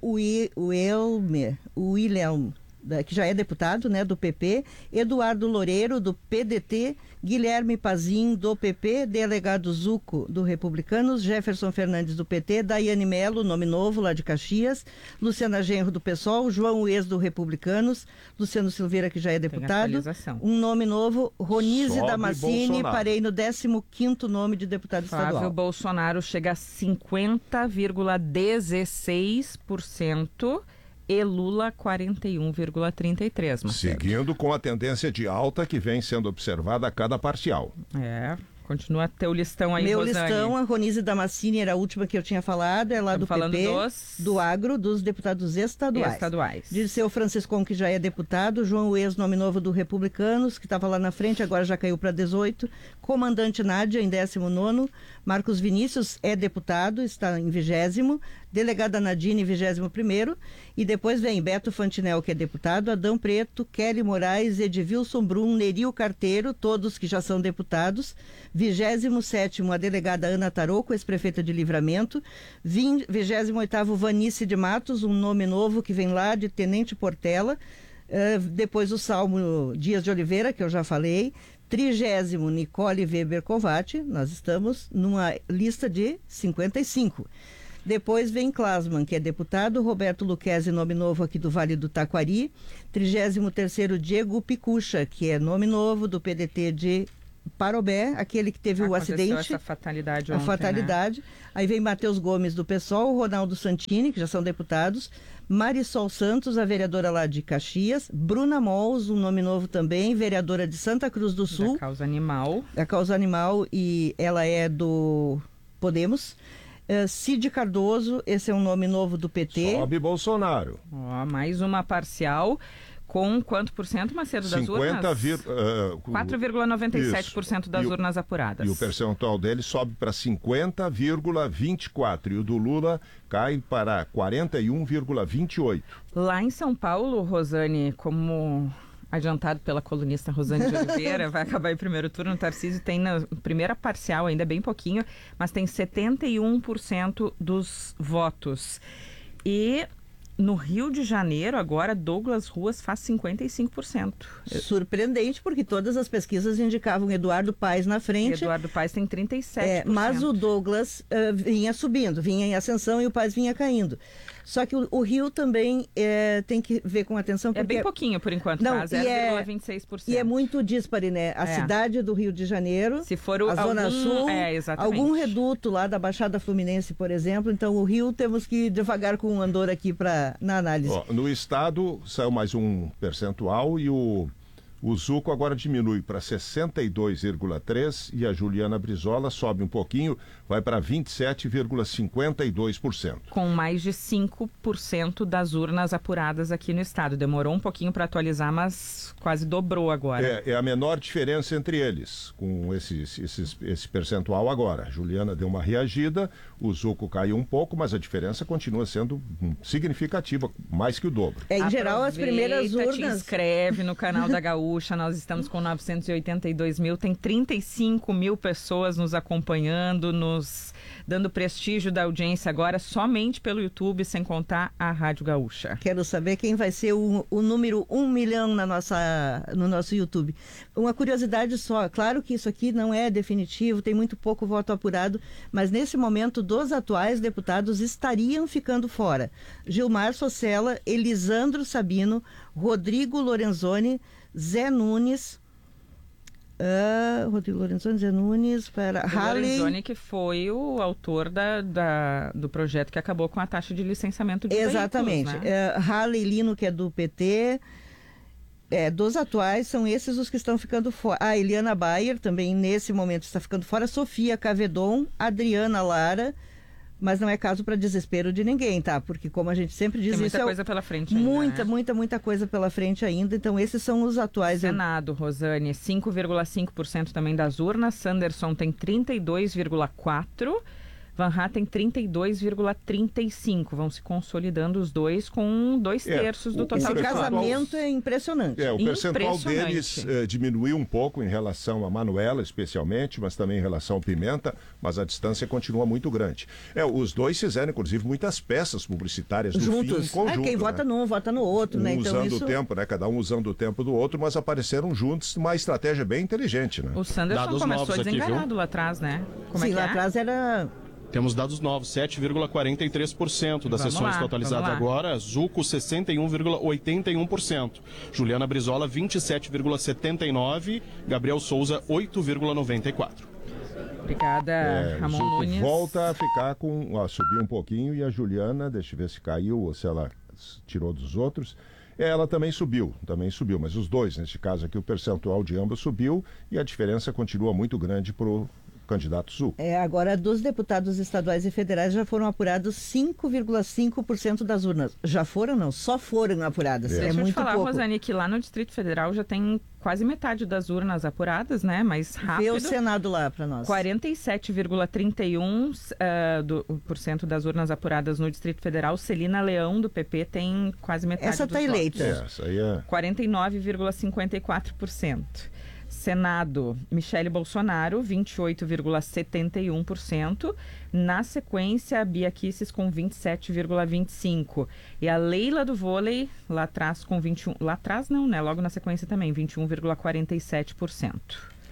D: Wilmer, Wilhelm, da, que já é deputado, né, do P P. Eduardo Loureiro, do P D T. Guilherme Pazin, do P P, delegado Zuco, do Republicanos, Jefferson Fernandes, do P T, Daiane Melo, nome novo, lá de Caxias, Luciana Genro, do PSOL, João Ex, do Republicanos, Luciano Silveira, que já é deputado, um nome novo, Ronise
A: Sobe
D: Damascene,
A: Bolsonaro.
D: parei no décimo quinto nome de deputado
B: Flávio
D: estadual.
B: Bolsonaro chega a cinquenta vírgula dezesseis por cento e Lula quarenta e um vírgula trinta e três por cento.
A: Seguindo com a tendência de alta que vem sendo observada a cada parcial.
B: É, continua teu listão aí,
D: Meu
B: Rosane.
D: listão, a Ronise Damascene era a última que eu tinha falado, é lá
B: Estamos
D: do
B: falando
D: P P,
B: dos...
D: do agro, dos deputados estaduais.
B: estaduais.
D: Dirceu Franciscon, que já é deputado, João Ex, nome novo do Republicanos, que estava lá na frente, agora já caiu para dezoito, Comandante Nádia, em décimo nono, Marcos Vinícius é deputado, está em vigésimo, Delegada Nadine, em vigésimo primeiro, e depois vem Beto Fantinel, que é deputado, Adão Preto, Kelly Moraes, Edvilson Brum, Neril Carteiro, todos que já são deputados, vigésimo sétimo a delegada Ana Taroco, ex-prefeita de Livramento, vigésimo oitavo Vanice de Matos, um nome novo que vem lá de Tenente Portela, uh, depois o Salmo Dias de Oliveira, que eu já falei, trigésimo Nicole Weber Covatti, nós estamos numa lista de cinquenta e cinco. Depois vem Klasman, que é deputado, Roberto Luquezzi, nome novo aqui do Vale do Taquari, trigésimo terceiro Diego Picucha, que é nome novo do P D T de Parobé, aquele que teve
B: Aconteceu
D: o acidente.
B: essa fatalidade
D: a
B: ontem,
D: fatalidade.
B: Né?
D: Aí vem Matheus Gomes do PSOL, Ronaldo Santini, que já são deputados, Marisol Santos, a vereadora lá de Caxias, Bruna Mols, um nome novo também, vereadora de Santa Cruz do Sul.
B: Da Causa Animal.
D: Da Causa Animal, e ela é do Podemos. Uh, Cid Cardoso, esse é um nome novo do P T.
A: Sobe Bolsonaro.
B: Ó, mais uma parcial. Com quanto por cento, Macedo, das
A: cinquenta,
B: urnas?
A: Vir, uh,
B: quatro vírgula noventa e sete por cento das
A: e o,
B: urnas apuradas.
A: E o percentual dele sobe para cinquenta vírgula vinte e quatro e o do Lula cai para quarenta e um vírgula vinte e oito.
B: Lá em São Paulo, Rosane, como adiantado pela colunista Rosane de Oliveira, vai acabar em primeiro turno. O Tarcísio tem na primeira parcial, ainda bem pouquinho, mas tem setenta e um por cento dos votos. E no Rio de Janeiro, agora, Douglas Ruas faz cinquenta e cinco por cento.
D: Surpreendente, porque todas as pesquisas indicavam Eduardo Paes na frente.
B: Eduardo Paes tem trinta e sete por cento.
D: É, mas o Douglas uh, vinha subindo, vinha em ascensão e o Paes vinha caindo. Só que o, o Rio também é, tem que ver com atenção.
B: É bem pouquinho, por enquanto,
D: não,
B: tá? zero vírgula vinte e seis por cento.
D: E é muito díspare, né? A é. cidade do Rio de Janeiro,
B: se for o,
D: a Zona
B: algum,
D: Sul,
B: é,
D: algum reduto lá da Baixada Fluminense, por exemplo. Então, o Rio temos que ir devagar com o andor aqui pra, na análise.
A: Ó, no estado, saiu mais um percentual e o... O Zuco agora diminui para sessenta e dois vírgula três por cento e a Juliana Brizola sobe um pouquinho, vai para vinte e sete vírgula cinquenta e dois por cento.
B: Com mais de cinco por cento das urnas apuradas aqui no estado. Demorou um pouquinho para atualizar, mas quase dobrou agora.
A: É, é a menor diferença entre eles, com esse, esse, esse percentual agora. A Juliana deu uma reagida, o Zuco caiu um pouco, mas a diferença continua sendo significativa, mais que o dobro.
D: É, em geral, as primeiras urnas...
B: Te inscreve no canal da Gaúcha. Nós estamos com novecentos e oitenta e dois mil, tem trinta e cinco mil pessoas nos acompanhando, nos dando prestígio da audiência agora, somente pelo YouTube, sem contar a Rádio Gaúcha.
D: Quero saber quem vai ser o, o número um milhão na nossa, no nosso YouTube. Uma curiosidade só, claro que isso aqui não é definitivo, tem muito pouco voto apurado, mas nesse momento, dos atuais deputados estariam ficando fora. Gilmar Socella, Elisandro Sabino, Rodrigo Lorenzoni, Zé Nunes, uh, Rodrigo Lorenzoni, Zé Nunes, para Halley...
B: Lorenzoni, que foi o autor da, da, do projeto que acabou com a taxa de licenciamento de
D: Exatamente.
B: veículos, né?
D: uh, Halley Lino, que é do P T, é, dos atuais, são esses os que estão ficando fora. A Eliana Bayer, também nesse momento está ficando fora, Sofia Cavedon, Adriana Lara... Mas não é caso para desespero de ninguém, tá? Porque, como a gente sempre diz...
B: Tem muita
D: isso
B: coisa
D: é
B: pela frente ainda,
D: Muita,
B: né?
D: muita, muita coisa pela frente ainda. Então, esses são os atuais.
B: Senado, Rosane, cinco vírgula cinco por cento também das urnas. Sanderson tem trinta e dois vírgula quatro por cento. Van Hatten trinta e dois vírgula trinta e cinco por cento. Vão se consolidando os dois com dois
A: É,
B: terços do
A: o-
B: total
D: Esse
B: de votos.
D: casamento é impressionante.
A: É, o percentual
B: Impressionante.
A: deles eh, diminuiu um pouco em relação a Manuela, especialmente, mas também em relação ao Pimenta, mas a distância continua muito grande. É, os dois fizeram, inclusive, muitas peças publicitárias no fim, em
D: Juntos.
A: conjunto.
D: Ah, quem
A: né?
D: vota num, vota no outro,
A: Um
D: né? Então,
A: usando
D: isso...
A: o tempo, né? Cada um usando o tempo do outro, mas apareceram juntos, uma estratégia bem inteligente, né?
B: O Sanderson
H: Dados
B: começou
H: novos aqui,
B: desenganado
H: viu?
B: lá atrás, né? Como
D: Sim,
B: é que
D: lá
B: é?
D: atrás era...
H: Temos dados novos, sete vírgula quarenta e três por cento das
B: Vamos
H: sessões
B: lá,
H: totalizadas
B: vamos lá.
H: agora, Zuco sessenta e um vírgula oitenta e um por cento, Juliana Brizola vinte e sete vírgula setenta e nove por cento, Gabriel Souza oito vírgula noventa e quatro por cento.
B: Obrigada,
A: É, o
B: Ramon
A: Zuco
B: Nunes.
A: volta a ficar com... Ó, subiu um pouquinho e a Juliana, deixa eu ver se caiu ou se ela s- tirou dos outros. É, ela também subiu, também subiu, mas os dois, neste caso aqui, o percentual de ambos subiu e a diferença continua muito grande para o candidato Zuco.
D: É, agora, dos deputados estaduais e federais já foram apurados cinco vírgula cinco por cento das urnas. Já foram, não? Só foram apuradas.
A: É.
D: É,
B: Deixa eu te
D: muito
B: falar,
D: pouco.
B: Rosane, que lá no Distrito Federal já tem quase metade das urnas apuradas, né? Mais
D: Vê
B: rápido.
D: o Senado lá para nós.
B: quarenta e sete vírgula trinta e um por cento uh, do, por cento das urnas apuradas no Distrito Federal. Celina Leão, do P P, tem quase metade
D: Essa
B: dos
D: tá
B: votos.
D: eleita.
A: É, essa aí é...
B: quarenta e nove vírgula cinquenta e quatro por cento. Senado, Michele Bolsonaro, vinte e oito vírgula setenta e um por cento. Na sequência, a Bia Kicis com vinte e sete vírgula vinte e cinco por cento. E a Leila do vôlei, lá atrás com vinte e um... Lá atrás não, né? Logo na sequência também, vinte e um vírgula quarenta e sete por cento.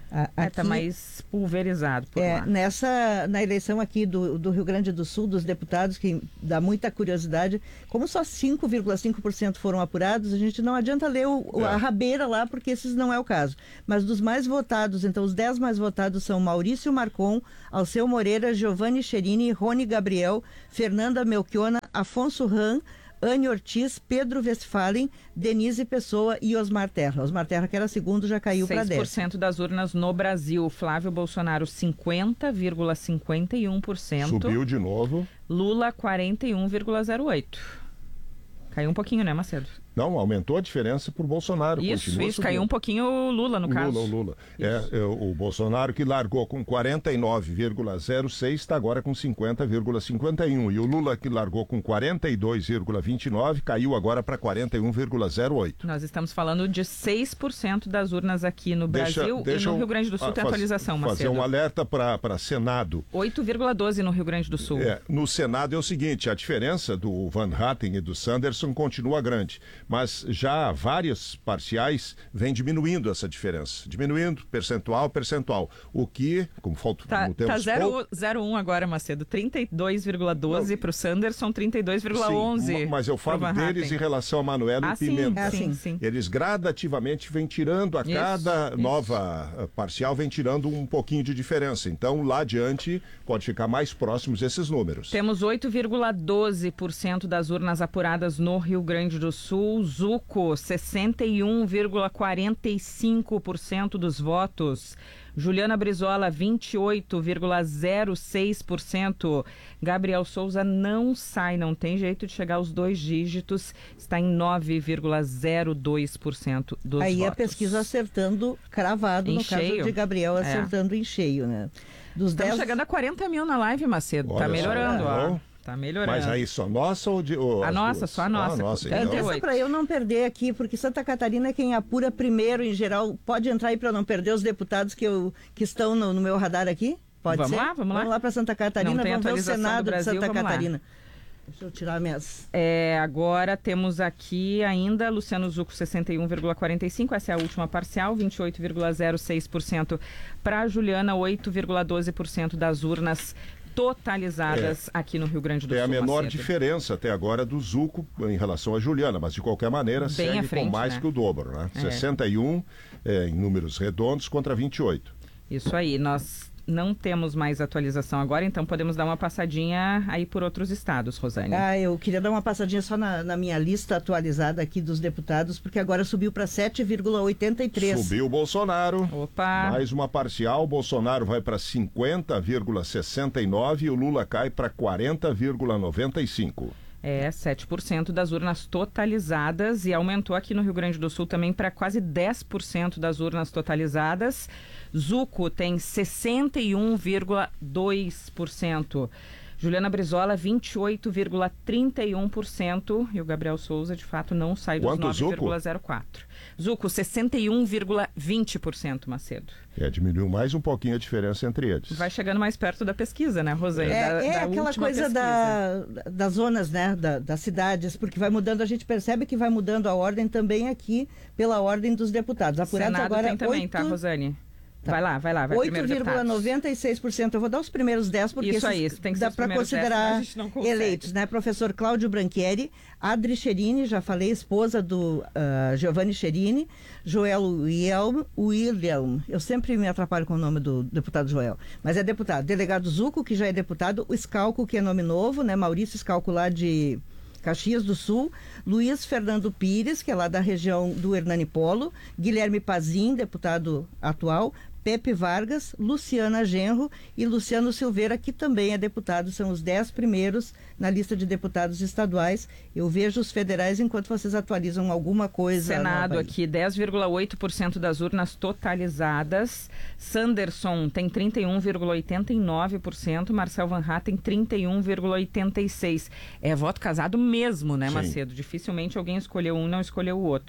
D: Está
B: é, tá mais pulverizado por
D: é,
B: lá.
D: Nessa, na eleição aqui do, do Rio Grande do Sul, dos deputados, que dá muita curiosidade, como só cinco vírgula cinco por cento foram apurados, a gente não adianta ler o, é. a rabeira lá, porque esses não é o caso. Mas dos mais votados, então os dez mais votados são Maurício Marcon, Alceu Moreira, Giovanni Cherini, Rony Gabriel, Fernanda Melchiona, Afonso Ram, Anne Ortiz, Pedro Westphalen, Denise Pessoa e Osmar Terra. Osmar Terra, que era segundo, já caiu para dez.
B: seis por cento das urnas no Brasil. Flávio Bolsonaro, cinquenta vírgula cinquenta e um por cento.
A: Subiu de novo.
B: Lula, quarenta e um vírgula zero oito por cento. Caiu um pouquinho, né, Macedo?
A: Não, aumentou a diferença por Bolsonaro.
B: Isso, isso, subindo. Caiu um pouquinho o Lula, no
A: o
B: caso.
A: Lula, o Lula. É, é, o Bolsonaro, que largou com quarenta e nove vírgula zero seis, está agora com cinquenta vírgula cinquenta e um. E o Lula, que largou com quarenta e dois vírgula vinte e nove, caiu agora para quarenta e um vírgula zero oito.
B: Nós estamos falando de seis por cento das urnas aqui no
A: deixa,
B: Brasil
A: deixa
B: e no Rio Grande do Sul tem
A: faz,
B: atualização, Macedo.
A: Fazer um alerta para Senado.
B: oito vírgula doze no Rio Grande do Sul.
A: É, no Senado é o seguinte, a diferença do Van Hatten e do Sanderson continua grande, mas já várias parciais vem diminuindo essa diferença, diminuindo percentual, percentual, o que, como falta
B: tá,
A: no tempo...
B: Tá zero vírgula um agora, Macedo, trinta e dois vírgula doze para o Sanderson, trinta e dois vírgula onze.
A: Mas eu falo deles em relação a Manuela
B: ah,
A: e Pimenta.
B: Ah, sim, sim.
A: Eles gradativamente vêm tirando, a
B: isso,
A: cada
B: isso.
A: nova parcial vem tirando um pouquinho de diferença, então lá adiante pode ficar mais próximos esses números.
B: Temos oito vírgula doze por cento das urnas apuradas no Rio Grande do Sul, Zuco, sessenta e um vírgula quarenta e cinco por cento dos votos. Juliana Brizola, vinte e oito vírgula zero seis por cento. Gabriel Souza não sai, não tem jeito de chegar aos dois dígitos, está em nove vírgula zero dois por cento dos
D: Aí
B: votos. Aí
D: a pesquisa acertando cravado,
B: em
D: no
B: cheio.
D: caso de Gabriel acertando é. em cheio, né? Dos
B: Estamos
D: dez...
B: chegando a quarenta mil na live, Macedo.
A: Olha
B: tá melhorando,
A: só,
B: ó. Tá melhorando.
A: Mas aí só nossa ou de... Ou
B: a nossa,
A: duas?
B: só a nossa.
A: Ah, nossa
D: então. Essa para eu não perder aqui, porque Santa Catarina é quem apura primeiro em geral. Pode entrar aí para eu não perder os deputados que, eu, que estão no, no meu radar aqui? Pode
B: vamos
D: ser?
B: Lá, vamos lá,
D: vamos lá para Santa Catarina, vamos ver o Senado
B: Brasil,
D: de Santa Catarina.
B: Lá.
D: Deixa eu tirar minhas...
B: É, agora temos aqui ainda Luciano Zucco, sessenta e um vírgula quarenta e cinco por cento, essa é a última parcial, vinte e oito vírgula zero seis por cento para Juliana, oito vírgula doze por cento das urnas totalizadas é. aqui no Rio Grande do
A: Sul. É a menor
B: Macedo.
A: diferença até agora do Zucco em relação a Juliana, mas de qualquer maneira
B: Bem
A: segue
B: frente,
A: com mais
B: né?
A: que o dobro, né?
B: É.
A: sessenta e um é, em números redondos contra vinte e oito.
B: Isso aí, nós não temos mais atualização agora, então podemos dar uma passadinha aí por outros estados, Rosane.
D: Ah, eu queria dar uma passadinha só na, na minha lista atualizada aqui dos deputados, porque agora subiu para sete vírgula oitenta e três.
A: Subiu o Bolsonaro.
B: Opa!
A: Mais uma parcial, o Bolsonaro vai para cinquenta vírgula sessenta e nove e o Lula cai para quarenta vírgula noventa e cinco.
B: É, sete por cento das urnas totalizadas e aumentou aqui no Rio Grande do Sul também para quase dez por cento das urnas totalizadas. Zucco tem sessenta e um vírgula dois por cento. Juliana Brizola, vinte e oito vírgula trinta e um por cento. E o Gabriel Souza, de fato, não sai dos nove vírgula zero quatro por cento. Zucco, sessenta e um vírgula vinte por cento, Macedo.
A: É, diminuiu mais um pouquinho a diferença entre eles.
B: Vai chegando mais perto da pesquisa, né, Rosane?
D: É,
B: da,
D: é
B: da
D: aquela coisa da, das zonas, né, da, das cidades, porque vai mudando, a gente percebe que vai mudando a ordem também aqui pela ordem dos deputados. Apurados
B: Senado
D: agora
B: tem também,
D: oito...
B: tá, Rosane?
D: Tá.
B: Vai lá, vai lá, vai
D: oito vírgula noventa e seis por cento. Eu vou dar os primeiros dez, porque
B: isso aí, isso tem que
D: dá
B: para
D: considerar eleitos, né? Professor Cláudio Branchieri, Adri Cherini, já falei, esposa do uh, Giovanni Cherini, Joel William, William, eu sempre me atrapalho com o nome do deputado Joel, mas é deputado. Delegado Zucco, que já é deputado, o Scalco, que é nome novo, né? Maurício Scalco, lá de Caxias do Sul, Luiz Fernando Pires, que é lá da região do Hernani Polo, Guilherme Pazin, deputado atual, Pepe Vargas, Luciana Genro e Luciano Silveira, que também é deputado, são os dez primeiros na lista de deputados estaduais. Eu vejo os federais enquanto vocês atualizam alguma coisa.
B: Senado aqui, dez vírgula oito por cento das urnas totalizadas. Sanderson tem trinta e um vírgula oitenta e nove por cento, Marcel Van Hatten trinta e um vírgula oitenta e seis por cento. É voto casado mesmo, né, Macedo? Sim. Dificilmente alguém escolheu um e não escolheu o outro.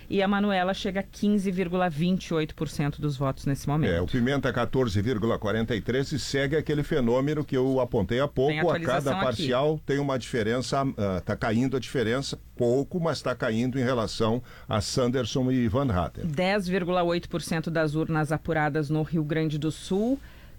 B: e a Manuela chega a quinze vírgula vinte e oito por cento dos votos nesse momento.
A: É, o Pimenta quatorze vírgula quarenta e três e segue aquele fenômeno que eu apontei há pouco, a cada parcial aqui tem uma diferença, está uh, caindo a diferença, pouco, mas está caindo em relação a Sanderson e Van Hatten.
B: dez vírgula oito por cento das urnas apuradas no Rio Grande do Sul.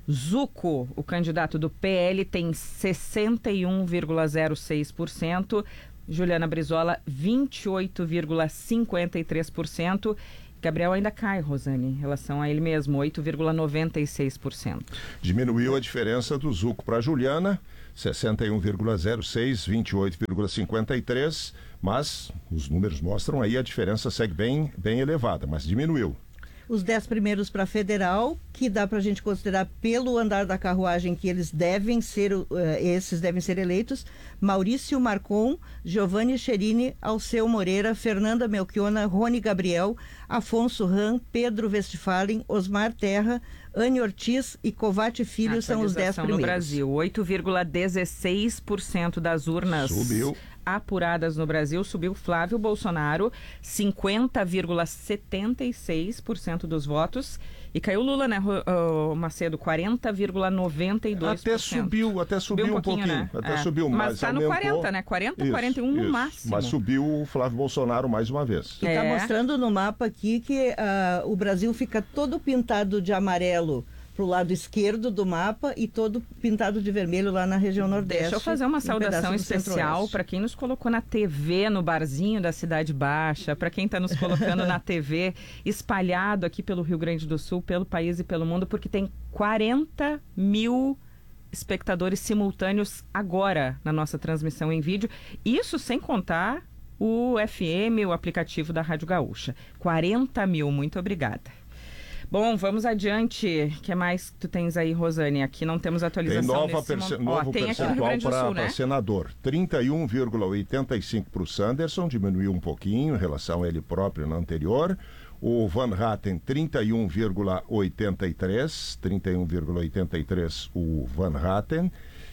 B: Zucco, o candidato do P L, tem sessenta e um vírgula zero seis por cento. Juliana Brizola, vinte e oito vírgula cinquenta e três por cento. Gabriel ainda cai, Rosane, em relação a ele mesmo, oito vírgula noventa e seis por cento.
A: Diminuiu a diferença do Zucco para a Juliana, sessenta e um vírgula zero seis, vinte e oito vírgula cinquenta e três, mas os números mostram aí a diferença segue bem, bem elevada, mas diminuiu.
D: Os dez primeiros para federal, que dá para a gente considerar pelo andar da carruagem que eles devem ser, uh, esses devem ser eleitos: Maurício Marcon, Giovanni Cherini, Alceu Moreira, Fernanda Melchiona, Rony Gabriel, Afonso Ram, Pedro Westphalen, Osmar Terra, Anne Ortiz e Covate Filho são os dez primeiros.
B: No Brasil, oito vírgula dezesseis por cento das urnas
A: subiu.
B: Apuradas no Brasil, subiu Flávio Bolsonaro, cinquenta vírgula setenta e seis por cento dos votos, e caiu Lula, né, uh, Macedo, quarenta vírgula noventa e dois por cento.
A: Até subiu, até subiu, subiu um, um pouquinho, pouquinho, né? Até é. subiu mais.
B: Mas está no quarenta, né? quarenta, isso, quarenta e um no máximo.
A: Mas subiu o Flávio Bolsonaro mais uma vez.
D: E está é. mostrando no mapa aqui que uh, o Brasil fica todo pintado de amarelo para o lado esquerdo do mapa e todo pintado de vermelho lá na região nordeste.
B: Deixa eu fazer uma saudação especial para quem nos colocou na T V, no barzinho da Cidade Baixa, para quem está nos colocando na T V, espalhado aqui pelo Rio Grande do Sul, pelo país e pelo mundo, porque tem quarenta mil espectadores simultâneos agora na nossa transmissão em vídeo. Isso sem contar o F M, o aplicativo da Rádio Gaúcha. quarenta mil, muito obrigada. Bom, vamos adiante. O que mais tu tens aí, Rosane? Aqui não temos atualização.
A: Tem nova perce...
B: Ó,
A: novo
B: tem
A: percentual para né? senador. trinta e um vírgula oitenta e cinco para o Sanderson, diminuiu um pouquinho em relação a ele próprio no anterior. O Van Hatten, trinta e um vírgula oitenta e três. trinta e um vírgula oitenta e três o Van Hatten.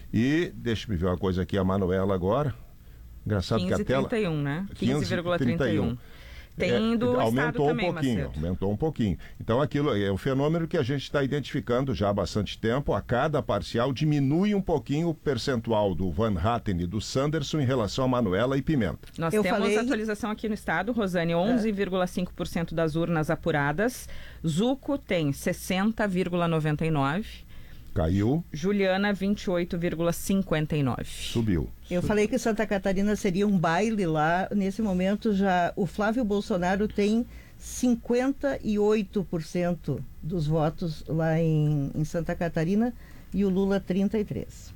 A: E, deixa-me ver uma coisa aqui, a Manuela agora. Engraçado que a tela...
B: quinze vírgula trinta e um, né? quinze vírgula trinta e um. Tem do
A: é, aumentou
B: estado
A: um
B: também,
A: pouquinho,
B: Macedo.
A: aumentou um pouquinho. Então aquilo é um fenômeno que a gente está identificando já há bastante tempo. A cada parcial diminui um pouquinho o percentual do Van Hatten e do Sanderson em relação a Manuela e Pimenta.
B: Nós
D: Eu
B: temos
D: falei...
B: atualização aqui no estado, Rosane, onze vírgula cinco por cento das urnas apuradas. Zucco tem sessenta vírgula noventa e nove por cento.
A: Caiu.
B: Juliana, vinte e oito vírgula cinquenta e nove por cento.
A: Subiu.
D: Eu
A: Subiu.
D: falei que Santa Catarina seria um baile lá. Nesse momento, já o Flávio Bolsonaro tem cinquenta e oito por cento dos votos lá em, em Santa Catarina e o Lula trinta e três por cento.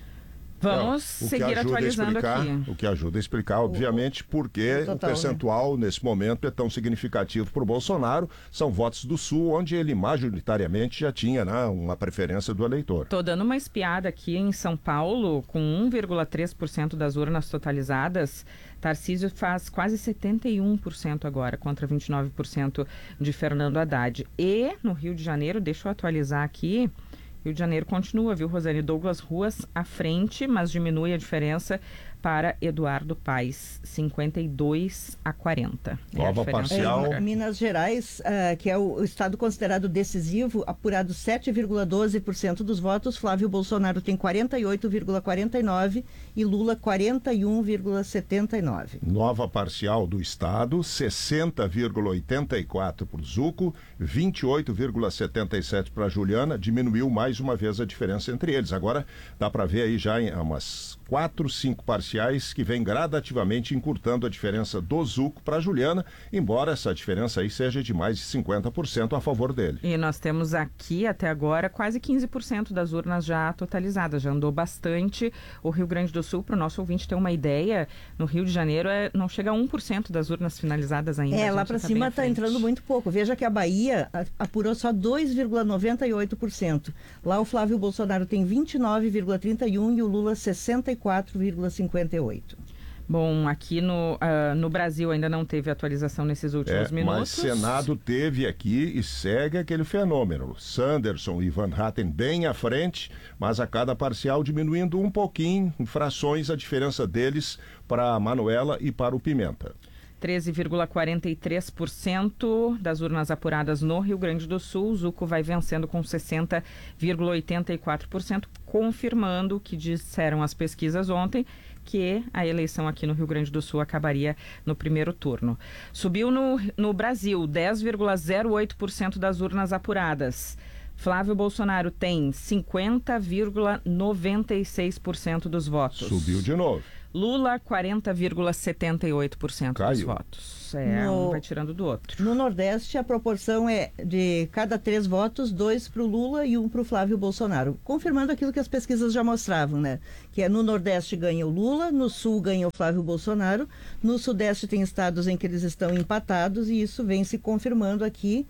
B: Vamos
A: é,
B: seguir atualizando
A: explicar,
B: aqui.
A: O que ajuda a explicar, obviamente, porque o, o percentual, né? nesse momento, é tão significativo para o Bolsonaro. São votos do Sul, onde ele majoritariamente já tinha, né, uma preferência do eleitor.
B: Estou dando uma espiada aqui em São Paulo, com um vírgula três por cento das urnas totalizadas. Tarcísio faz quase setenta e um por cento agora, contra vinte e nove por cento de Fernando Haddad. E no Rio de Janeiro, deixa eu atualizar aqui, Rio de Janeiro continua, viu, Rosane? Douglas Ruas à frente, mas diminui a diferença para Eduardo Paes, cinquenta e dois a quarenta.
A: Nova
B: é
A: parcial.
D: Em Minas Gerais, uh, que é o, o estado considerado decisivo, apurado sete vírgula doze por cento dos votos, Flávio Bolsonaro tem quarenta e oito vírgula quarenta e nove por cento e Lula quarenta e um vírgula setenta e nove por cento.
A: Nova parcial do estado, sessenta vírgula oitenta e quatro por cento para o Zucco, vinte e oito vírgula setenta e sete por cento para a Juliana, diminuiu mais uma vez a diferença entre eles. Agora dá para ver aí já em umas quatro, cinco parciais que vem gradativamente encurtando a diferença do Zucco para a Juliana, embora essa diferença aí seja de mais de cinquenta por cento a favor dele.
B: E nós temos aqui até agora quase quinze por cento das urnas já totalizadas, já andou bastante. O Rio Grande do Sul, para o nosso ouvinte ter uma ideia, no Rio de Janeiro é, não chega a um por cento das urnas finalizadas ainda.
D: É, lá para cima está entrando muito pouco. Veja que a Bahia apurou só dois vírgula noventa e oito por cento. Lá o Flávio Bolsonaro tem vinte e nove vírgula trinta e um por cento e o Lula sessenta e quatro vírgula cinquenta e oito por cento.
B: Bom, aqui no, uh, no Brasil ainda não teve atualização nesses últimos
A: é,
B: minutos.
A: Mas Senado teve aqui e segue aquele fenômeno. Sanderson e Van Hatten bem à frente, mas a cada parcial diminuindo um pouquinho, em frações, a diferença deles para a Manuela e para o Pimenta.
B: treze vírgula quarenta e três por cento das urnas apuradas no Rio Grande do Sul. O Zucco vai vencendo com sessenta vírgula oitenta e quatro por cento, confirmando o que disseram as pesquisas ontem, que a eleição aqui no Rio Grande do Sul acabaria no primeiro turno. Subiu no, no Brasil, dez vírgula zero oito por cento das urnas apuradas. Flávio Bolsonaro tem cinquenta vírgula noventa e seis por cento dos votos.
A: Subiu de novo.
B: Lula, quarenta vírgula setenta e oito por cento dos
A: Caiu.
B: votos. É,
D: No-
B: um vai tirando do outro.
D: No Nordeste, a proporção é de cada três votos, dois para o Lula e um para o Flávio Bolsonaro. Confirmando aquilo que as pesquisas já mostravam, né? Que é no Nordeste ganha o Lula, no Sul ganha o Flávio Bolsonaro, no Sudeste tem estados em que eles estão empatados e isso vem se confirmando aqui,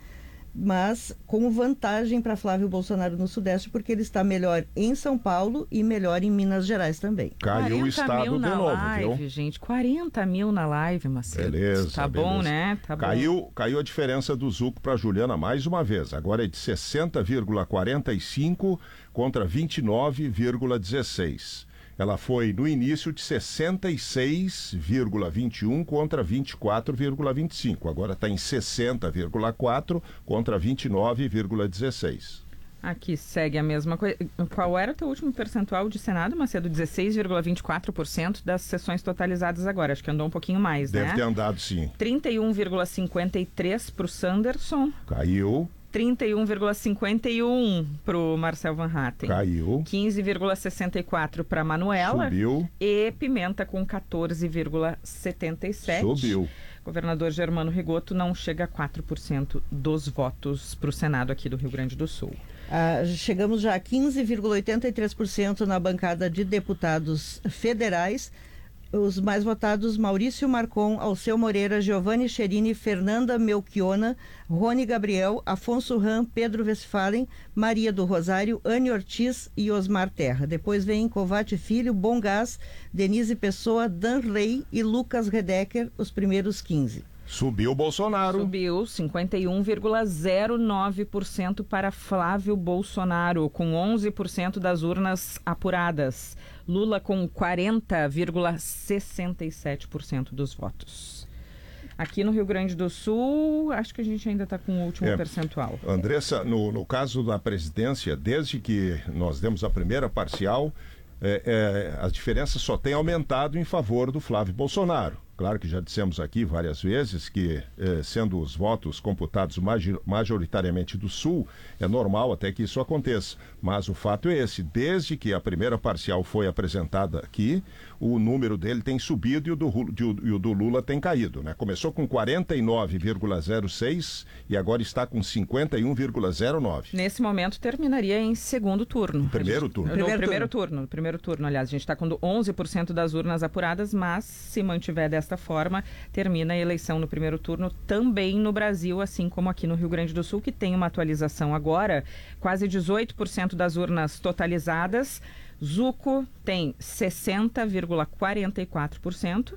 D: mas com vantagem para Flávio Bolsonaro no Sudeste, porque ele está melhor em São Paulo e melhor em Minas Gerais também.
A: Caiu o estado
B: mil
A: de
B: na
A: novo,
B: live,
A: viu?
B: gente. quarenta mil na live, Macedo.
A: Beleza,
B: Tá bom,
A: beleza.
B: né? Tá bom.
A: Caiu, caiu a diferença do Zucco para Juliana mais uma vez. Agora é de sessenta vírgula quarenta e cinco contra vinte e nove vírgula dezesseis. Ela foi no início de sessenta e seis vírgula vinte e um contra vinte e quatro vírgula vinte e cinco. Agora está em sessenta vírgula quatro contra vinte e nove vírgula dezesseis.
B: Aqui segue a mesma coisa. Qual era o teu último percentual de Senado, Macedo? dezesseis vírgula vinte e quatro por cento das sessões totalizadas agora. Acho que andou um pouquinho mais,
A: Deve
B: né?
A: ter andado sim.
B: trinta e um vírgula cinquenta e três para o Sanderson.
A: Caiu,
B: trinta e um vírgula cinquenta e um para o Marcel Van Hatten.
A: caiu,
B: quinze vírgula sessenta e quatro para Manuela.
A: subiu,
B: E Pimenta com quatorze vírgula setenta e sete.
A: subiu.
B: Governador Germano Rigoto não chega a quatro por cento dos votos para o Senado aqui do Rio Grande do Sul.
D: Ah, chegamos já a quinze vírgula oitenta e três por cento na bancada de deputados federais. Os mais votados: Maurício Marcon, Alceu Moreira, Giovanni Cherini, Fernanda Melchiona, Rony Gabriel, Afonso Ram, Pedro Westphalen, Maria do Rosário, Anne Ortiz e Osmar Terra. Depois vem Covate Filho, Bom Gás, Denise Pessoa, Dan Rey e Lucas Redecker, os primeiros quinze.
A: Subiu o Bolsonaro.
B: Subiu cinquenta e um vírgula zero nove por cento para Flávio Bolsonaro, com onze por cento das urnas apuradas. Lula com quarenta vírgula sessenta e sete por cento dos votos. Aqui no Rio Grande do Sul, acho que a gente ainda está com o último
A: É.
B: percentual.
A: Andressa, no, no caso da presidência, desde que nós demos a primeira parcial, é, é, as diferenças só têm aumentado em favor do Flávio Bolsonaro. Claro que já dissemos aqui várias vezes que, eh, sendo os votos computados magi- majoritariamente do Sul, é normal até que isso aconteça. Mas o fato é esse: desde que a primeira parcial foi apresentada aqui, o número dele tem subido e o do, Ru- de- e o do Lula tem caído, né? Começou com quarenta e nove vírgula zero seis e agora está com cinquenta e um vírgula zero nove.
B: Nesse momento terminaria em segundo turno.
A: Primeiro
B: A gente-
A: turno.
B: No
D: Primeiro
B: primeiro turno. No primeiro turno, aliás. A gente está com onze por cento das urnas apuradas, mas se mantiver desta forma, termina a eleição no primeiro turno também no Brasil, assim como aqui no Rio Grande do Sul, que tem uma atualização agora. Quase dezoito por cento das urnas totalizadas. Zucco tem sessenta vírgula quarenta e quatro por cento.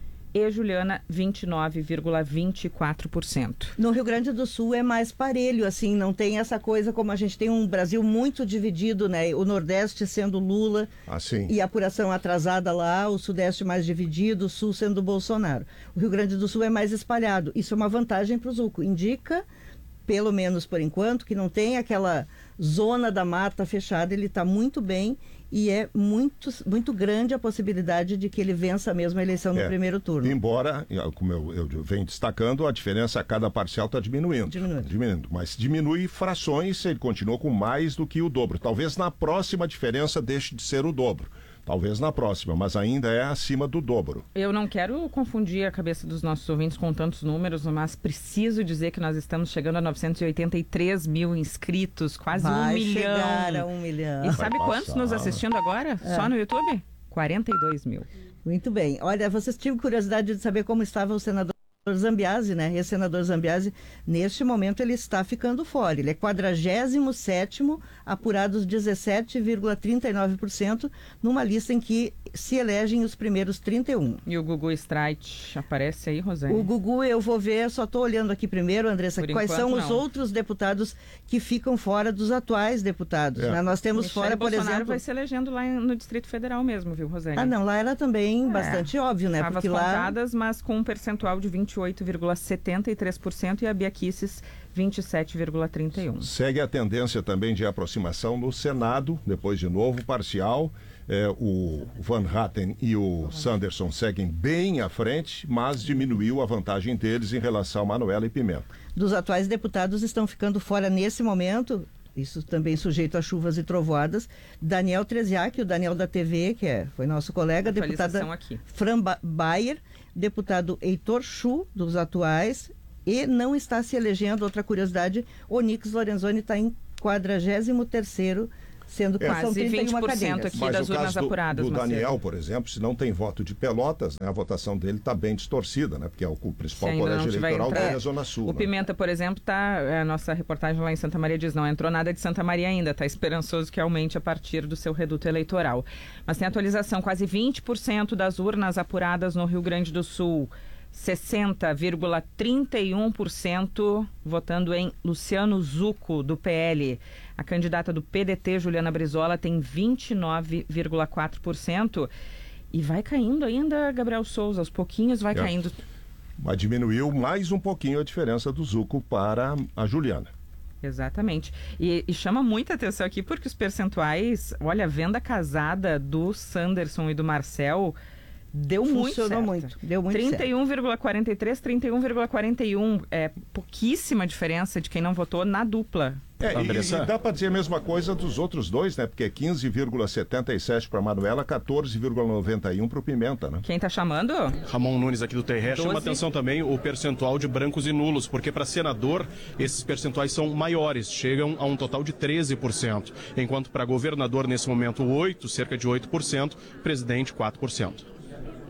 B: E Juliana, vinte e nove vírgula vinte e quatro por cento.
D: No Rio Grande do Sul é mais parelho, assim, não tem essa coisa como a gente tem um Brasil muito dividido, né? O Nordeste sendo Lula
A: Assim.
D: e a apuração atrasada lá, o Sudeste mais dividido, o Sul sendo Bolsonaro. O Rio Grande do Sul é mais espalhado. Isso é uma vantagem para o Zucco. Indica, pelo menos por enquanto, que não tem aquela zona da mata fechada, ele está muito bem e é muito, muito grande a possibilidade de que ele vença mesmo a eleição no
A: É.
D: primeiro turno.
A: Embora, como eu, eu venho destacando, a diferença a cada parcial está diminuindo.
D: Diminuindo.
A: Diminuindo. Mas diminui frações, ele continua com mais do que o dobro. Talvez na próxima a diferença deixe de ser o dobro. Talvez na próxima, mas ainda é acima do dobro.
B: Eu não quero confundir a cabeça dos nossos ouvintes com tantos números, mas preciso dizer que nós estamos chegando a novecentos e oitenta e três mil inscritos, quase
D: Vai
B: um milhão.
D: chegar a um milhão.
B: E sabe
A: Vai
B: quantos
A: passar.
B: nos assistindo agora? Só no YouTube? quarenta e dois mil.
D: Muito bem. Olha, vocês tiveram curiosidade de saber como estava o senador Zambiase, né? Ex-senador Zambiase, neste momento ele está ficando fora. Ele é quadragésimo sétimo, apurados dezessete vírgula trinta e nove por cento, numa lista em que se elegem os primeiros trinta e um.
B: E o Gugu Streit aparece aí, Rosane?
D: O Gugu, eu vou ver, só estou olhando aqui primeiro, Andressa,
B: Por
D: quais são
B: enquanto,
D: os
B: não.
D: outros deputados que ficam fora dos atuais deputados.
A: É.
D: Né? Nós temos
B: Michele
D: fora, por
B: Bolsonaro
D: exemplo...
B: vai se elegendo lá em- no Distrito Federal mesmo, viu, Rosane?
D: Ah, não, lá era também
B: É.
D: bastante óbvio, né?
B: Favas
D: Porque lá...
B: contadas, mas com um percentual de vinte e oito vírgula setenta e três por cento e a Bia Kicis vinte e sete vírgula trinta e um por cento.
A: Segue a tendência também de aproximação no Senado, depois de novo parcial. É, o Van Hatten e o Sanderson seguem bem à frente, mas diminuiu a vantagem deles em relação a Manuela e Pimenta.
D: Dos atuais deputados estão ficando fora nesse momento, isso também sujeito a chuvas e trovoadas, Daniel Treziak, o Daniel da T V, que é, foi nosso colega,
B: Atualização
D: deputada
B: aqui.
D: Fran Ba- Bayer, deputado Heitor Chu, dos atuais, e não está se elegendo, outra curiosidade, Onix Lorenzoni está em quadragésimo terceiro, sendo que
A: É.
D: são
B: Quase
D: trinta e uma
B: vinte por cento
D: cadeiras.
B: aqui
A: Mas
B: das
A: o
B: urnas
A: caso do,
B: apuradas,
A: do
B: Macedo.
A: Daniel, por exemplo, se não tem voto de Pelotas, né, a votação dele está bem distorcida, né, porque é o principal
B: Se ainda
A: colégio
B: não tiver
A: eleitoral
B: entrado.
A: dele é a Zona Sul.
B: O
A: né?
B: Pimenta, por exemplo, tá, a nossa reportagem lá em Santa Maria diz, não entrou nada de Santa Maria ainda, está esperançoso que aumente a partir do seu reduto eleitoral. Mas tem atualização, quase vinte por cento das urnas apuradas no Rio Grande do Sul, sessenta vírgula trinta e um por cento votando em Luciano Zucco, do P L. A candidata do P D T, Juliana Brizola, tem vinte e nove vírgula quatro por cento. E vai caindo ainda, Gabriel Souza, aos pouquinhos vai
A: É.
B: caindo.
A: Mas diminuiu mais um pouquinho a diferença do Zucco para a Juliana.
B: Exatamente. E, e chama muita atenção aqui porque os percentuais, olha, a venda casada do Sanderson e do Marcel deu muito certo.
D: Funcionou muito, deu muito
B: trinta e um vírgula quarenta e três, trinta e um vírgula quarenta e um. É pouquíssima diferença de quem não votou na dupla.
A: É, e,
H: Andressa?
A: e dá para dizer a mesma coisa dos outros dois, né? Porque é quinze vírgula setenta e sete para a Manuela, quatorze vírgula noventa e um para o Pimenta, né?
B: Quem tá chamando?
H: Ramon Nunes aqui do T R. Chama
B: doze.
H: atenção também o percentual de brancos e nulos, porque para senador esses percentuais são maiores, chegam a um total de treze por cento, enquanto para governador nesse momento oito, cerca de oito por cento, presidente quatro por cento.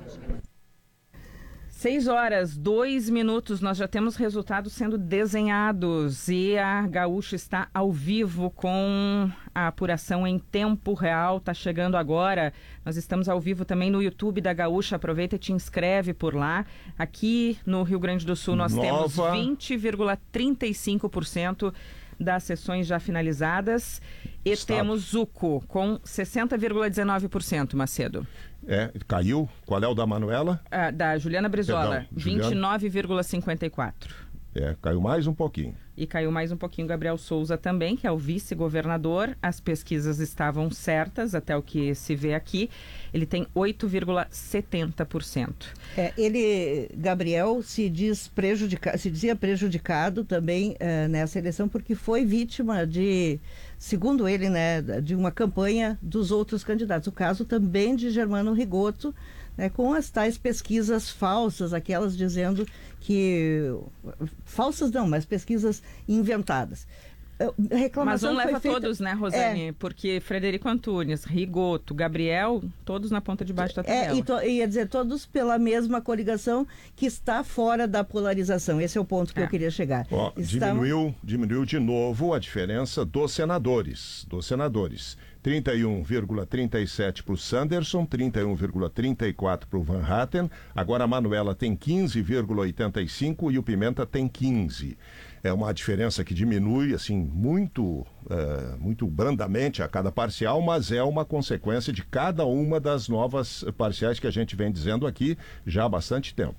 B: Seis horas, dois minutos, nós já temos resultados sendo desenhados e a Gaúcha está ao vivo com a apuração em tempo real, está chegando agora. Nós estamos ao vivo também no YouTube da Gaúcha, aproveita e te inscreve por lá. Aqui no Rio Grande do Sul nós
A: Nova.
B: temos vinte vírgula trinta e cinco por cento das sessões já finalizadas e
A: Estado.
B: temos Zucco com sessenta vírgula dezenove por cento, Macedo.
A: É, caiu. Qual é o da Manuela?
B: Ah, da Juliana Brizola,
A: Perdão, Juliana.
B: vinte e nove vírgula cinquenta e quatro.
A: É, caiu mais um pouquinho.
B: E caiu mais um pouquinho Gabriel Souza também, que é o vice-governador. As pesquisas estavam certas, até o que se vê aqui. Ele tem oito vírgula setenta por cento.
D: É, ele, Gabriel, se diz prejudica, se dizia prejudicado também eh, nessa eleição porque foi vítima de, segundo ele, né, de uma campanha dos outros candidatos. O caso também de Germano Rigoto, né, com as tais pesquisas falsas, aquelas dizendo que... Falsas não, mas pesquisas inventadas. Eh,
B: Mas
D: Reclamação
B: um
D: foi
B: leva
D: feita-
B: todos, né, Rosane?
D: É.
B: Porque Frederico Antunes, Rigoto, Gabriel, todos na ponta de baixo da tabela.
D: É, e to, ia dizer, todos pela mesma coligação que está fora da polarização. Esse é o ponto que
B: É.
D: eu queria chegar.
A: Ó,
D: Está-
A: diminuiu, diminuiu de novo a diferença dos senadores. Dos senadores. trinta e um vírgula trinta e sete para o Sanderson, trinta e um vírgula trinta e quatro para o Van Hatten. Agora a Manuela tem quinze vírgula oitenta e cinco e o Pimenta tem quinze. É uma diferença que diminui assim muito, eh, muito brandamente a cada parcial, mas é uma consequência de cada uma das novas parciais que a gente vem dizendo aqui já há bastante tempo.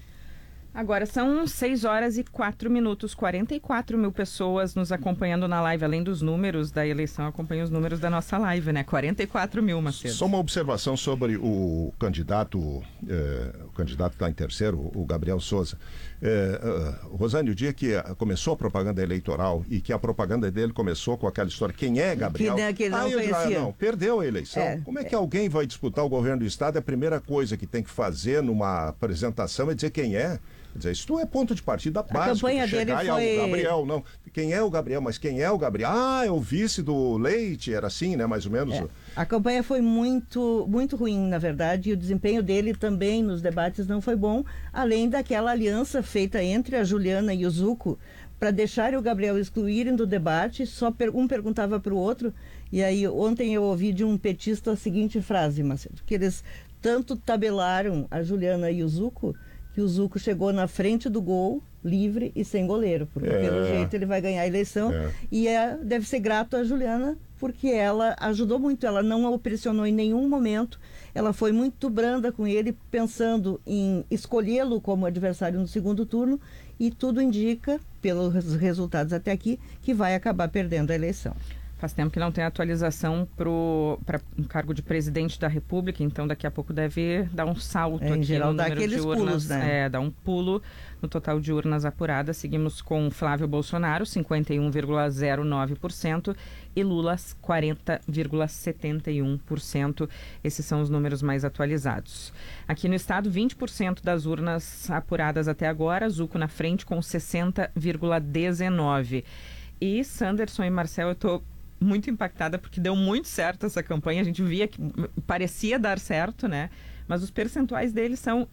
B: Agora são seis horas e quatro minutos, quarenta e quatro mil pessoas nos acompanhando na live. Além dos números da eleição, acompanha os números da nossa live, né? quarenta e quatro mil, Macedo.
A: Só uma observação sobre o candidato, eh, o candidato que está em terceiro, o Gabriel Souza. Eh, uh, Rosane, o dia que começou a propaganda eleitoral e que a propaganda dele começou com aquela história, quem é Gabriel?
D: Que, né, que ele não
A: eu digo,
D: conhecia.
A: ah, não, perdeu a eleição.
D: É,
A: Como é que alguém vai disputar o governo do Estado? A primeira coisa que tem que fazer numa apresentação é dizer quem é. Quer dizer, isso é ponto de partida básico.
D: campanha
A: chegar
D: dele
A: e, ah,
D: foi-
A: o Gabriel, não. Quem é o Gabriel? Mas quem é o Gabriel? Ah, é o vice do Leite, era assim, né? Mais ou menos.
D: É, a campanha foi muito, muito ruim, na verdade, e o desempenho dele também nos debates não foi bom, além daquela aliança feita entre a Juliana e o Zucco para deixar o Gabriel excluírem do debate, só per- um perguntava para o outro, E aí ontem eu ouvi de um petista a seguinte frase, Macedo, que eles tanto tabelaram a Juliana e o Zuco, que o Zuco chegou na frente do gol, livre e sem goleiro, porque
A: É.
D: pelo jeito ele vai ganhar a eleição.
A: É.
D: E é, deve ser grato a Juliana, porque ela ajudou muito, ela não o pressionou em nenhum momento, ela foi muito branda com ele, pensando em escolhê-lo como adversário no segundo turno, e tudo indica, pelos resultados até aqui, que vai acabar perdendo a eleição.
B: Faz tempo que não tem atualização para um cargo de presidente da República, então daqui a pouco deve dar um salto
D: É, em
B: aqui
D: geral,
B: no
D: dá
B: número
D: aqueles
B: de urnas.
D: pulos, né?
B: É, dá um pulo no total de urnas apuradas. Seguimos com Flávio Bolsonaro, cinquenta e um vírgula zero nove por cento, e Lula, quarenta vírgula setenta e um por cento. Esses são os números mais atualizados. Aqui no estado, vinte por cento das urnas apuradas até agora, Zuco na frente com sessenta vírgula dezenove por cento. E Sanderson e Marcel, eu estou muito impactada porque deu muito certo essa campanha, a gente via que parecia dar certo, né? Mas os percentuais deles são